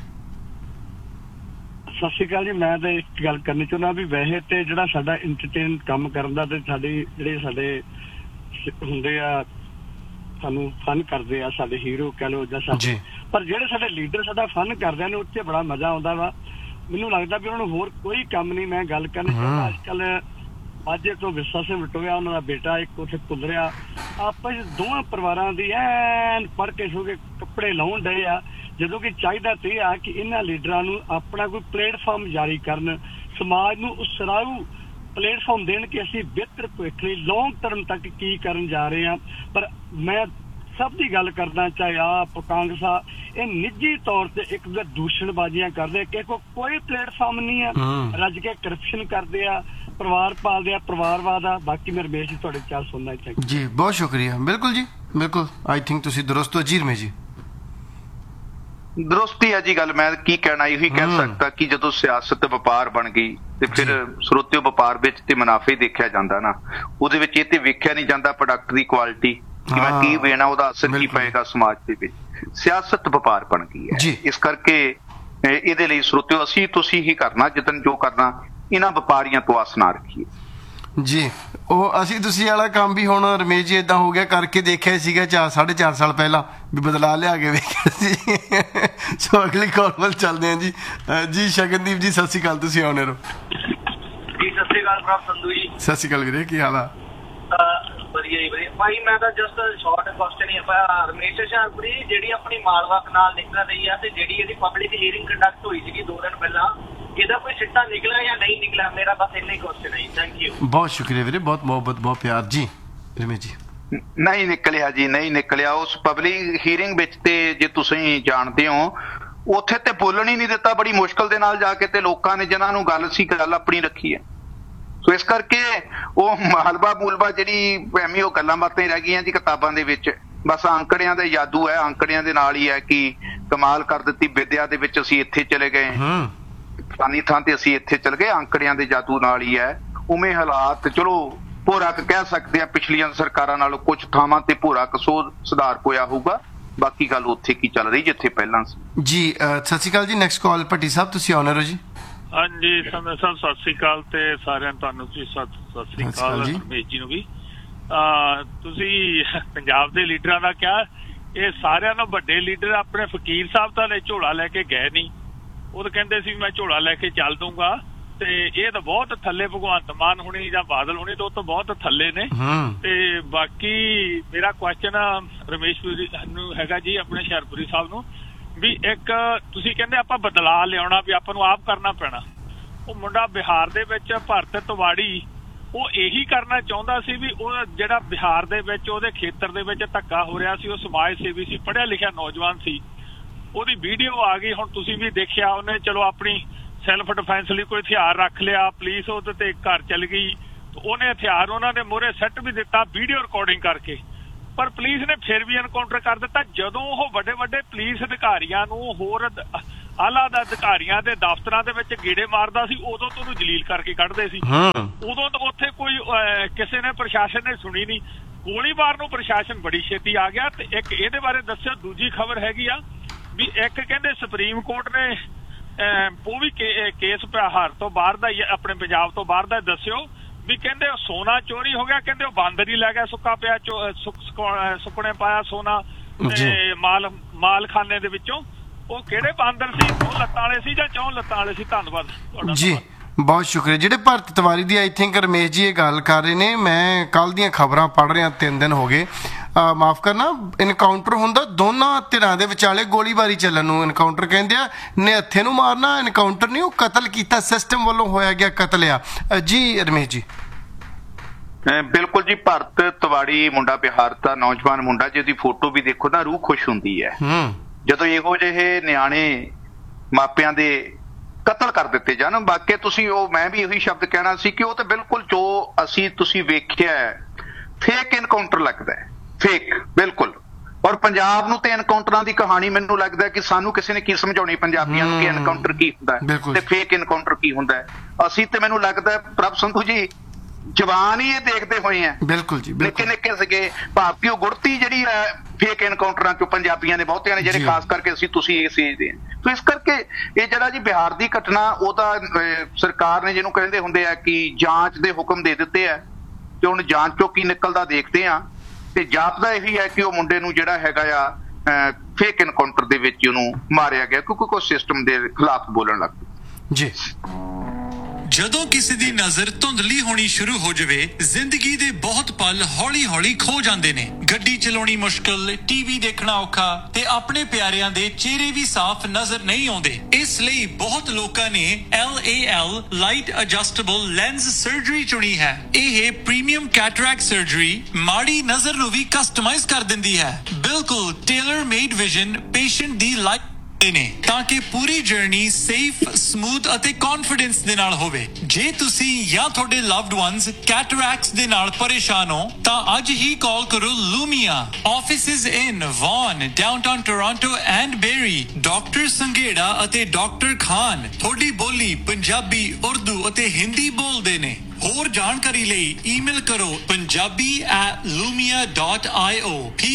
Speaker 8: ਸਤਿ ਸ਼੍ਰੀ ਅਕਾਲ ਜੀ। ਮੈਂ ਤਾਂ ਇੱਕ ਗੱਲ ਕਰਨੀ ਚਾਹੁੰਦਾ ਵੀ ਵੈਸੇ ਤੇ ਜਿਹੜਾ ਸਾਡਾ ਇੰਟਰਟੇਨ ਕੰਮ ਕਰਨ ਦਾ, ਤੇ ਜਿਹੜੇ ਸਾਡੇ ਹੁੰਦੇ ਆ, ਸਾਨੂੰ ਫਨ ਕਰਦੇ ਆ, ਸਾਡੇ ਹੀਰੋ ਕਹਿ ਲਓ ਜਾਂ ਸਾਡੇ, ਪਰ ਜਿਹੜੇ ਸਾਡੇ ਲੀਡਰ ਸਾਡਾ ਫਨ ਕਰਦੇ ਨੇ, ਉੱਥੇ ਬੜਾ ਮਜ਼ਾ ਆਉਂਦਾ ਵਾ। ਮੈਨੂੰ ਲੱਗਦਾ ਵੀ ਉਹਨਾਂ ਨੂੰ ਹੋਰ ਕੋਈ ਕੰਮ ਨਹੀਂ। ਮੈਂ ਗੱਲ ਕਰਨੀ ਚਾਹੁੰਦਾ, ਅੱਜ ਕੱਲ ਅੱਜ ਇੱਕ ਵਿਰਸਾ ਸਿੰਘ ਵਟੋਇਆ, ਉਹਨਾਂ ਦਾ ਬੇਟਾ ਇੱਕ ਉੱਥੇ ਭੁੱਲ ਰਿਹਾ, ਆਪਸ ਦੋਵਾਂ ਪਰਿਵਾਰਾਂ ਦੀ ਐਨ ਪੜ੍ਹ ਕੇ ਸੋ ਕੇ ਕੱਪੜੇ ਲਾਉਣ ਡਏ ਆ, ਜਦੋਂ ਕਿ ਚਾਹੀਦਾ ਤੇ ਆ ਕਿ ਇਹਨਾਂ ਲੀਡਰਾਂ ਨੂੰ ਆਪਣਾ ਕੋਈ ਪਲੇਟਫਾਰਮ ਜਾਰੀ ਕਰਨ, ਸਮਾਜ ਨੂੰ ਉਸਰਾਊ ਪਲੇਟਫਾਰਮ ਦੇਣ ਕਿ ਅਸੀਂ ਬਿਹਤਰ ਭਵਿੱਖ ਲਈ ਲੌਂਗ ਟਰਮ ਤੱਕ ਕੀ ਕਰਨ ਜਾ ਰਹੇ ਹਾਂ। ਪਰ ਮੈਂ ਸਭ ਦੀ ਗੱਲ ਕਰਦਾ, ਚਾਹੇ ਆਪ ਕਾਂਗਰਸ ਆ, ਇਹ ਨਿੱਜੀ ਤੌਰ ਤੇ ਇੱਕ ਦੂਸ਼ਣਬਾਜ਼ੀਆਂ ਕਰਦੇ, ਕਿਸੇ ਕੋਲ ਕੋਈ ਪਲੇਟਫਾਰਮ ਨਹੀਂ ਆ, ਰੱਜ ਕੇ ਕਰਪਸ਼ਨ ਕਰਦੇ ਆ, ਪਰਿਵਾਰ ਪਾਲਦੇ ਆ, ਪਰਿਵਾਰਵਾਦ ਆ। ਬਾਕੀ ਮੈਂ ਰਮੇਸ਼ ਜੀ ਤੁਹਾਡੇ 4 ਸੁਣਨਾ ਚਾਹੀਦਾ
Speaker 1: ਜੀ। ਬਹੁਤ ਸ਼ੁਕਰੀਆ। ਬਿਲਕੁਲ ਜੀ, ਬਿਲਕੁਲ। ਆਈ ਥਿੰਕ ਤੁਸੀਂ ਦਰੁਸਤ ਹੋ ਜੀ ਰਮੇਸ਼ ਜੀ।
Speaker 2: ਦਰੁਸਤੀ ਹੈ ਜੀ ਗੱਲ। ਮੈਂ ਕੀ ਕਹਿਣਾ, ਇਹੀ ਕਹਿ ਸਕਦਾ ਕਿ ਜਦੋਂ ਸਿਆਸਤ ਵਪਾਰ ਬਣ ਗਈ ਤੇ ਫਿਰ ਸਰੋਤਿਓ ਵਪਾਰ ਵਿੱਚ ਤੇ ਮੁਨਾਫੇ ਦੇਖਿਆ ਜਾਂਦਾ ਨਾ, ਉਹਦੇ ਵਿੱਚ ਇਹ ਤੇ ਵੇਖਿਆ ਨਹੀਂ ਜਾਂਦਾ ਪ੍ਰੋਡਕਟ ਦੀ ਕੁਆਲਿਟੀ, ਕਿ ਮੈਂ ਕੀ ਵੇਣਾ, ਉਹਦਾ ਅਸਰ ਕੀ ਪਏਗਾ ਸਮਾਜ ਦੇ ਵਿੱਚ। ਸਿਆਸਤ ਵਪਾਰ ਬਣ ਗਈ ਹੈ। ਇਸ ਕਰਕੇ ਇਹਦੇ ਲਈ ਸਰੋਤਿਓ ਅਸੀਂ ਤੁਸੀਂ ਹੀ ਕਰਨਾ ਯਤਨ, ਜੋ ਕਰਨਾ ਇਹਨਾਂ ਵਪਾਰੀਆਂ ਤੋਂ ਆਸ ਨਾ ਰੱਖੀਏ
Speaker 1: ਜੀ। ਉਹ ਅਸੀਂ ਤੁਸੀਂ ਵਾਲਾ ਕੰਮ ਵੀ ਹੁਣ ਰਮੇਸ਼ ਜੀ ਏਦਾਂ ਹੋ ਗਿਆ, ਕਰਕੇ ਦੇਖਿਆ ਸੀਗਾ 4.5 ਸਾਲ ਪਹਿਲਾਂ ਵੀ ਬਦਲਾ ਲਿਆ ਕੇ ਵੇਖਿਆ ਸੀ। ਸੋ ਅਗਲੀ ਕਾਲ ਵੱਲ ਚੱਲਦੇ ਹਾਂ ਜੀ। ਜੀ ਸ਼ਗਨਦੀਪ ਜੀ, ਸਤਿ ਸ਼੍ਰੀ ਅਕਾਲ, ਤੁਸੀਂ ਆਉਣੇ ਰਹੋ
Speaker 9: ਜੀ। ਸਤਿ ਸ਼੍ਰੀ ਅਕਾਲ ਪ੍ਰਭ ਸੰਧੂ ਜੀ।
Speaker 1: ਸਤਿ ਸ਼੍ਰੀ ਅਕਾਲ ਵੀਰੇ, ਕੀ ਹਾਲ ਆ?
Speaker 9: ਵਧੀਆ ਜੀ ਵਧੀਆ ਭਾਈ। ਮੈਂ ਤਾਂ ਜਸਟ ਸ਼ਾਰਟ ਕੁਐਸਚਨ ਹੀ ਆ, ਰਮੇਸ਼ ਹੁਸ਼ਿਆਰਪੁਰੀ ਜਿਹੜੀ ਆਪਣੀ ਮਾਲਵਾ ਕਨਾਲ ਨਿਕਲ ਰਹੀ ਆ, ਤੇ ਜਿਹੜੀ ਇਹਦੀ ਪਬਲਿਕ ਹੀਅਰਿੰਗ ਕੰਡਕਟ ਹੋਈ ਸੀਗੀ 2 ਦਿਨ ਪਹਿਲਾਂ, ਇਹਦਾ ਕੋਈ ਸਿੱਟਾ ਨਿਕਲਿਆ ਜਾਂ ਨਹੀਂ ਨਿਕਲਿਆ? ਮੇਰਾ ਬਸ ਇੰਨਾ ਹੀ ਕੁਐਸਚਨ ਹੈ ਜੀ। Thank you.
Speaker 1: ਬਹੁਤ ਸ਼ੁਕਰੀਆ ਵੀਰੇ, ਬਹੁਤ ਮੁਹੱਬਤ, ਬਹੁਤ ਪਿਆਰ ਜੀ। ਰਮੇਸ਼ ਜੀ,
Speaker 2: ਨਹੀਂ ਨਿਕਲਿਆ ਜੀ, ਨਹੀਂ ਨਿਕਲਿਆ। ਉਸ ਪਬਲਿਕ ਹੀਅਰਿੰਗ ਵਿੱਚ ਤੇ ਜੇ ਤੁਸੀਂ ਜਾਣਦੇ ਹੋ, ਉੱਥੇ ਤੇ ਬੋਲਣ ਹੀ ਨਹੀਂ ਦਿੱਤਾ, ਬੜੀ ਮੁਸ਼ਕਲ ਦੇ ਨਾਲ ਜਾ ਕੇ, ਤੇ ਲੋਕਾਂ ਨੇ ਜਿਹਨਾਂ ਨੂੰ ਗੱਲ ਸੀ ਗੱਲ ਆਪਣੀ ਰੱਖੀ ਹੈ। ਸੋ ਇਸ ਕਰਕੇ ਉਹ ਹਲਵਾ ਮੂਲਵਾ ਜਿਹੜੀ ਐਵੇਂ ਉਹ ਗੱਲਾਂ ਬਾਤਾਂ ਹੀ ਰਹਿ ਗਈਆਂ ਜੀ ਕਿਤਾਬਾਂ ਦੇ ਵਿੱਚ। ਬਸ ਅੰਕੜਿਆਂ ਦਾ ਜਾਦੂ ਹੈ, ਅੰਕੜਿਆਂ ਦੇ ਨਾਲ ਹੀ ਹੈ ਕਿ ਕਮਾਲ ਕਰ ਦਿੱਤੀ ਵਿਦਿਆ ਦੇ ਵਿੱਚ, ਅਸੀਂ ਇੱਥੇ ਚਲੇ ਗਏ, ਫਲਾਨੀ ਥਾਂ ਤੇ ਅਸੀਂ ਇੱਥੇ ਚਲੇ ਗਏ, ਅੰਕੜਿਆਂ ਦੇ ਜਾਦੂ ਨਾਲ ਹੀ ਹੈ। ਉਵੇਂ ਹਾਲਾਤ ਚਲੋ ਭੋਰਾ ਕਹਿ ਸਕਦੇ ਆ, ਪਿਛਲੀਆਂ ਸਰਕਾਰਾਂ ਨਾਲੋਂ ਕੁਝ ਥਾਵਾਂ ਤੇ ਭੋਰਾ ਸੁਧਾਰ ਹੋਇਆ ਹੋਊਗਾ, ਬਾਕੀ ਗੱਲ ਉੱਥੇ ਕੀ ਚੱਲ ਰਹੀ ਜਿੱਥੇ ਪਹਿਲਾਂ ਸੀ
Speaker 1: ਜੀ। ਸਤਿ ਸ਼੍ਰੀ ਅਕਾਲ ਜੀ। ਨੈਕਸਟ ਕਾਲ ਭੱਟੀ ਸਾਹਿਬ, ਤੁਸੀਂ ਆਨਰ ਹੋ ਜੀ।
Speaker 10: ਹਾਂਜੀ ਸੰਧੂ ਸਾਹਿਬ, ਸਤਿ ਸ੍ਰੀ ਅਕਾਲ, ਤੇ ਸਾਰਿਆਂ ਤੁਹਾਨੂੰ ਸਤਿ ਸ੍ਰੀ ਅਕਾਲ, ਰਮੇਸ਼ ਜੀ ਨੂੰ ਵੀ। ਤੁਸੀਂ ਪੰਜਾਬ ਦੇ ਲੀਡਰਾਂ ਦਾ ਕਿਹਾ, ਇਹ ਸਾਰਿਆਂ ਨੂੰ ਵੱਡੇ ਲੀਡਰ ਆਪਣੇ ਫਕੀਰ ਸਾਹਿਬ ਤਾਂ ਝੋਲਾ ਲੈ ਕੇ ਗਏ ਨਹੀਂ, ਉਹ ਤਾਂ ਕਹਿੰਦੇ ਸੀ ਮੈਂ ਝੋਲਾ ਲੈ ਕੇ ਚੱਲ ਦੂੰਗਾ, ਤੇ ਇਹ ਤਾਂ ਬਹੁਤ ਥੱਲੇ ਭਗਵੰਤ ਮਾਨ ਹੋਣੀ ਜਾਂ ਬਾਦਲ ਹੋਣੀ ਤੋਂ ਬਹੁਤ ਥੱਲੇ ਨੇ। ਤੇ ਬਾਕੀ ਮੇਰਾ ਕੁਐਸਚਨ ਰਮੇਸ਼ ਨੂੰ ਹੈਗਾ ਜੀ, ਆਪਣੇ ਹੁਸ਼ਿਆਰਪੁਰੀ ਸਾਹਿਬ ਨੂੰ, ਵੀ ਇੱਕ ਤੁਸੀਂ ਕਹਿੰਦੇ ਆਪਾਂ ਬਦਲਾਅ ਲਿਆਉਣਾ, ਵੀ ਆਪਾਂ ਨੂੰ ਆਪ ਕਰਨਾ ਪੈਣਾ। ਉਹ ਮੁੰਡਾ ਬਿਹਾਰ ਦੇ ਵਿੱਚ ਭਰਤ ਤਿਵਾੜੀ, ਉਹ ਇਹੀ ਕਰਨਾ ਚਾਹੁੰਦਾ ਸੀ ਵੀ ਉਹ ਜਿਹੜਾ ਬਿਹਾਰ ਦੇ ਵਿੱਚ ਉਹਦੇ ਖੇਤਰ ਦੇ ਵਿੱਚ ਧੱਕਾ ਹੋ ਰਿਹਾ ਸੀ, ਉਹ ਸਮਾਜ ਸੇਵੀ ਸੀ, ਪੜ੍ਹਿਆ ਲਿਖਿਆ ਨੌਜਵਾਨ ਸੀ, ਉਹਦੀ ਵੀਡੀਓ ਆ ਗਈ, ਹੁਣ ਤੁਸੀਂ ਵੀ ਦੇਖਿਆ, ਉਹਨੇ ਚਲੋ ਆਪਣੀ ਸੈਲਫ ਡਿਫੈਂਸ ਲਈ ਕੋਈ ਹਥਿਆਰ ਰੱਖ ਲਿਆ, ਪੁਲਿਸ ਉਹਦੇ ਤੇ ਘਰ ਚਲ ਗਈ, ਉਹਨੇ ਹਥਿਆਰ ਉਹਨਾਂ ਦੇ ਮੂਹਰੇ ਸੱਟ ਵੀ ਦਿੱਤਾ ਵੀਡੀਓ ਰਿਕਾਰਡਿੰਗ ਕਰਕੇ, ਪਰ ਪੁਲਿਸ ਨੇ ਫਿਰ ਵੀ ਐਨਕਾਊਂਟਰ ਕਰ ਦਿੱਤਾ। ਜਦੋਂ ਉਹ ਵੱਡੇ ਵੱਡੇ ਪੁਲਿਸ ਅਧਿਕਾਰੀਆਂ ਨੂੰ, ਹੋਰ ਆਲਾ ਦਾ ਅਧਿਕਾਰੀਆਂ ਦੇ ਦਫ਼ਤਰਾਂ ਦੇ ਵਿੱਚ ਗੇੜੇ ਮਾਰਦਾ ਸੀ, ਉਦੋਂ ਤੋਂ ਉਹਨੂੰ ਜਲੀਲ ਕਰਕੇ ਕੱਢਦੇ ਸੀ। ਉਦੋਂ ਤਾਂ ਉੱਥੇ ਕੋਈ ਕਿਸੇ ਨੇ, ਪ੍ਰਸ਼ਾਸਨ ਨੇ ਸੁਣੀ ਨਹੀਂ। ਗੋਲੀਬਾਰ ਨੂੰ ਪ੍ਰਸ਼ਾਸਨ ਬੜੀ ਛੇਤੀ ਆ ਗਿਆ। ਤੇ ਇੱਕ ਇਹਦੇ ਬਾਰੇ ਦੱਸਿਓ, ਦੂਜੀ ਖਬਰ ਹੈਗੀ ਆ ਵੀ ਇੱਕ ਕਹਿੰਦੇ ਸੁਪਰੀਮ ਕੋਰਟ ਨੇ ਉਹ ਵੀ ਕੇਸ ਬਿਹਾਰ ਤੋਂ ਬਾਹਰ ਦਾ, ਆਪਣੇ ਪੰਜਾਬ ਤੋਂ ਬਾਹਰ ਦਾ ਦੱਸਿਓ ਵੀ ਕਹਿੰਦੇ ਸੋਨਾ ਚੋਰੀ ਹੋ ਗਿਆ, ਕਹਿੰਦੇ ਉਹ ਬਾਂਦਰ ਹੀ ਲੈ ਗਿਆ ਸੁੱਕਾ ਪਿਆ, ਸੁੱਕਣੇ ਪਾਇਆ ਸੋਨਾ ਤੇ ਮਾਲਖਾਨੇ ਦੇ ਵਿੱਚੋਂ। ਉਹ ਕਿਹੜੇ ਬਾਂਦਰ ਸੀ, 2 ਲੱਤਾਂ ਵਾਲੇ ਸੀ ਜਾਂ 4 ਲੱਤਾਂ ਵਾਲੇ ਸੀ? ਧੰਨਵਾਦ ਤੁਹਾਡਾ
Speaker 1: ਜੀ, ਬਹੁਤ ਸ਼ੁਕਰੀਆ। ਜਿਹੜੇ ਭਰਤ ਤਿਵਾਰੀ ਦੀ ਆਈ ਥਿੰਕ ਰਮੇਸ਼ ਜੀ ਇਹ ਗੱਲ ਕਰ ਰਹੇ ਨੇ, ਮੈਂ ਕੱਲ ਦੀਆਂ ਖਬਰਾਂ ਪੜ੍ਹ ਰਿਹਾ, 3 ਦਿਨ ਹੋ ਗਏ, ਮਾਫ ਕਰਨਾ, ਇਨਕਾਊਂਟਰ ਹੁੰਦਾ ਦੋਨਾਂ ਧਿਰਾਂ ਦੇ ਵਿਚਾਲੇ ਗੋਲੀਬਾਰੀ ਚੱਲਣ ਨੂੰ ਇਨਕਾਊਂਟਰ ਕਹਿੰਦੇ ਆ। ਨਿਹੱਥੇ ਨੂੰ ਮਾਰਨਾ ਇਨਕਾਊਂਟਰ ਨਹੀਂ, ਉਹ ਕਤਲ ਕੀਤਾ, ਸਿਸਟਮ ਵੱਲੋਂ ਹੋਇਆ ਗਿਆ ਕਤਲ ਆ। ਜੀ ਰਮੇਸ਼ ਜੀ।
Speaker 2: ਬਿਲਕੁਲ ਜੀ, ਭਰਤ ਤਿਵਾੜੀ ਮੁੰਡਾ ਬਿਹਾਰ ਦਾ ਨੌਜਵਾਨ ਮੁੰਡਾ, ਜਿਹਦੀ ਫੋਟੋ ਵੀ ਦੇਖੋ ਤਾਂ ਰੂਹ ਖੁਸ਼ ਹੁੰਦੀ ਹੈ ਜਦੋਂ ਇਹੋ ਜਿਹੇ ਨਿਆਣੇ ਮਾਪਿਆਂ ਦੇ ਕਤਲ ਕਰ ਦਿੱਤੇ ਜਾਣ। ਬਾਕੀ ਤੁਸੀਂ ਮੈਂ ਵੀ ਇਹੀ ਸ਼ਬਦ ਕਹਿਣਾ ਸੀ ਕਿ ਉਹ ਤਾਂ ਬਿਲਕੁਲ ਜੋ ਤੁਸੀਂ ਵੇਖਿਆ ਫੇਕ ਇਨਕਾਊਂਟਰ ਲੱਗਦਾ ਹੈ, ਫੇਕ ਬਿਲਕੁਲ। ਔਰ ਪੰਜਾਬ ਨੂੰ ਤੇ ਐਨਕਾਊਂਟਰਾਂ ਦੀ ਕਹਾਣੀ ਮੈਨੂੰ ਲੱਗਦਾ ਕਿ ਸਾਨੂੰ ਕਿਸੇ ਨੇ ਕੀ ਸਮਝਾਉਣੀ ਪੰਜਾਬੀਆਂ ਨੂੰ ਕਿ ਐਨਕਾਊਂਟਰ ਕੀ ਹੁੰਦਾ ਹੈ ਤੇ ਫੇਕ ਐਨਕਾਊਂਟਰ ਕੀ ਹੁੰਦਾ ਹੈ। ਅਸੀਂ ਤੇ ਮੈਨੂੰ ਲੱਗਦਾ ਪ੍ਰਭ ਸੰਧੂ ਜੀ ਜਵਾਨ ਹੀ ਇਹ ਦੇਖਦੇ ਹੋਏ ਆ, ਬਿਲਕੁਲ ਜੀ, ਨਿੱਕੇ ਨਿੱਕੇ ਸੀਗੇ ਭਾਵੇਂ ਉਹ ਗੁੜਤੀ ਜਿਹੜੀ ਹੈ ਫੇਕ ਐਨਕਾਊਂਟਰਾਂ ਚੋਂ ਪੰਜਾਬੀਆਂ ਦੇ ਬਹੁਤਿਆਂ ਨੇ, ਜਿਹੜੇ ਖਾਸ ਕਰਕੇ ਤੁਸੀਂ ਇਸ ਏਜ ਦੇ। ਸੋ ਇਸ ਕਰਕੇ ਇਹ ਜਿਹੜਾ ਜੀ ਬਿਹਾਰ ਦੀ ਘਟਨਾ, ਉਹਦਾ ਸਰਕਾਰ ਨੇ ਜਿਹਨੂੰ ਕਹਿੰਦੇ ਹੁੰਦੇ ਆ ਕਿ ਜਾਂਚ ਦੇ ਹੁਕਮ ਦੇ ਦਿੱਤੇ ਆ ਤੇ ਹੁਣ ਜਾਂਚ ਚੋਂ ਕੀ ਨਿਕਲਦਾ ਦੇਖਦੇ ਆ। ਤੇ ਜਾਪਦਾ ਇਹੀ ਹੈ ਕਿ ਉਹ ਮੁੰਡੇ ਨੂੰ ਜਿਹੜਾ ਹੈਗਾ ਆ ਫੇਕ ਐਨਕਾਊਂਟਰ ਦੇ ਵਿੱਚ ਉਹਨੂੰ ਮਾਰਿਆ ਗਿਆ ਕਿਉਂਕਿ ਕੋਈ ਸਿਸਟਮ ਦੇ ਖਿਲਾਫ ਬੋਲਣ ਲੱਗ ਪਿਆ ਜੀ।
Speaker 5: ਜਦੋਂ ਕਿਸੇ ਦੀ ਨਜ਼ਰ ਧੁੰਦਲੀ ਹੋਣੀ ਸ਼ੁਰੂ ਹੋ ਜਾਵੇ, ਜ਼ਿੰਦਗੀ ਦੇ ਬਹੁਤ ਪਲ ਹੌਲੀ-ਹੌਲੀ ਖੋ ਜਾਂਦੇ ਨੇ। ਗੱਡੀ ਚਲਾਉਣੀ ਮੁਸ਼ਕਲ, ਟੀਵੀ ਦੇਖਣਾ ਔਖਾ ਤੇ ਆਪਣੇ ਪਿਆਰਿਆਂ ਦੇ ਚਿਹਰੇ ਵੀ ਸਾਫ਼ ਨਜ਼ਰ ਨਹੀਂ ਆਉਂਦੇ। ਇਸ ਲਈ ਬਹੁਤ ਲੋਕਾਂ ਨੇ LAL light adjustable lens surgery ਚੁਣੀ ਹੈ। ਇਹ ਪ੍ਰੀਮੀਅਮ ਕੈਟਰੈਕਟ ਸਰਜਰੀ ਮਾੜੀ ਨਜ਼ਰ ਨੂੰ ਵੀ ਕਸਟਮਾਈਜ਼ ਕਰ ਦਿੰਦੀ ਹੈ। ਬਿਲਕੁਲ ਟੇਲਰ ਮੇਡ ਵਿਜ਼ਨ ਪੇਸ਼ੈਂਟ ਦੀ ਲਾਈਫ ਨੇ ਤਾਂ ਕਿ ਪੂਰੀ ਜਰਨੀ ਸੇਫ, ਸਮੂਥ ਅਤੇ ਕੌਨਫੀਡੈਂਸ ਦੇ ਨਾਲ ਹੋਵੇ। ਜੇ ਤੁਸੀਂ ਜਾਂ ਤੁਹਾਡੇ ਲਵਡ ਵਨਸ ਕੈਟਰੈਕਟਸ ਦੇ ਨਾਲ ਪਰੇਸ਼ਾਨ ਹੋ ਤਾਂ ਅੱਜ ਹੀ ਕਾਲ ਕਰੋ ਲੂਮੀਆ। Offices in ਵਾਨ, downtown Toronto and berry. Doctor Sanghera ਅਤੇ ਡਾਕਟਰ ਖਾਨ ਤੁਹਾਡੀ ਬੋਲੀ ਪੰਜਾਬੀ, ਉਰਦੂ ਅਤੇ ਹਿੰਦੀ ਬੋਲਦੇ ਨੇ। ਹੋਰ ਜਾਣਕਾਰੀ ਲਈ ਈਮੇਲ ਕਰੋ punjabi@lumia.io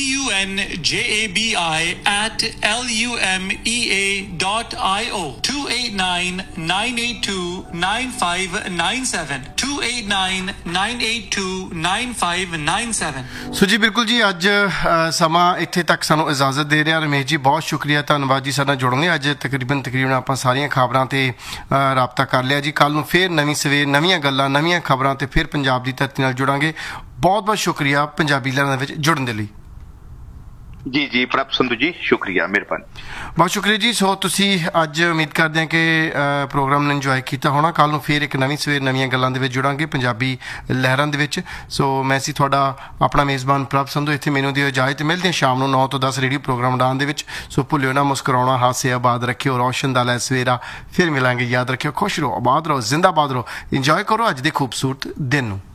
Speaker 5: punjabi@lumea.io 2899829597 2899829597।
Speaker 1: ਸੋ ਜੀ ਬਿਲਕੁਲ ਜੀ, ਅੱਜ ਸਮਾਂ ਇੱਥੇ ਤੱਕ ਸਾਨੂੰ ਇਜਾਜ਼ਤ ਦੇ ਰਿਹਾ। ਰਮੇਸ਼ ਜੀ ਬਹੁਤ ਸ਼ੁਕਰੀਆ, ਧੰਨਵਾਦ ਜੀ ਸਾਡੇ ਨਾਲ ਜੁੜੋਗੇ। ਅੱਜ ਤਕਰੀਬਨ ਆਪਾਂ ਸਾਰੀਆਂ ਖਬਰਾਂ ਤੇ ਰਾਬਤਾ ਕਰ ਲਿਆ ਜੀ। ਕੱਲ ਨੂੰ ਫਿਰ ਨਵੀਂ ਸਵੇਰ, ਨਵੀਆਂ ਗੱਲਾਂ, ਨਵੀਆਂ ਖਬਰਾਂ ਤੇ ਫਿਰ ਪੰਜਾਬ ਦੀ ਧਰਤੀ ਨਾਲ ਜੁੜਾਂਗੇ। ਬਹੁਤ ਬਹੁਤ ਸ਼ੁਕਰੀਆ ਪੰਜਾਬੀ ਲਹਿਰਾਂ ਵਿੱਚ ਜੁੜਨ ਦੇ ਲਈ।
Speaker 2: ਜੀ ਜੀ ਪ੍ਰਭ ਸੰਧੂ ਜੀ, ਸ਼ੁਕਰੀਆ, ਮਿਹਰਬਾਨੀ,
Speaker 1: ਬਹੁਤ ਸ਼ੁਕਰੀਆ ਜੀ। ਸੋ ਤੁਸੀਂ ਅੱਜ ਉਮੀਦ ਕਰਦੇ ਹਾਂ ਕਿ ਪ੍ਰੋਗਰਾਮ ਨੂੰ ਇੰਜੋਏ ਕੀਤਾ ਹੋਣਾ। ਕੱਲ੍ਹ ਨੂੰ ਫਿਰ ਇੱਕ ਨਵੀਂ ਸਵੇਰ ਨਵੀਆਂ ਗੱਲਾਂ ਦੇ ਵਿੱਚ ਜੁੜਾਂਗੇ ਪੰਜਾਬੀ ਲਹਿਰਾਂ ਦੇ ਵਿੱਚ। ਸੋ ਮੈਂ ਸੀ ਤੁਹਾਡਾ ਆਪਣਾ ਮੇਜ਼ਬਾਨ ਪ੍ਰਭ ਸੰਧੂ। ਇੱਥੇ ਮੈਨੂੰ ਦਿਓ ਇਜਾਜ਼ਤ। ਮਿਲਦੇ ਹਾਂ ਸ਼ਾਮ ਨੂੰ 9 ਤੋਂ 10 ਰੇਡੀਓ ਪ੍ਰੋਗਰਾਮ ਉਡਾਨ ਦੇ ਵਿੱਚ। ਸੋ ਭੁੱਲਿਓ ਨਾ ਮੁਸਕਰਾਉਣਾ, ਹਾਸੇ ਆਬਾਦ ਰੱਖਿਓ, ਰੌਸ਼ਨ ਦਾ ਲੈ ਸਵੇਰਾ। ਫਿਰ ਮਿਲਾਂਗੇ, ਯਾਦ ਰੱਖਿਓ, ਖੁਸ਼ ਰਹੋ, ਆਬਾਦ ਰਹੋ, ਜ਼ਿੰਦਾਬਾਦ ਰਹੋ। ਇੰਜੋਏ ਕਰੋ ਅੱਜ ਦੇ ਖੂਬਸੂਰਤ ਦਿਨ ਨੂੰ।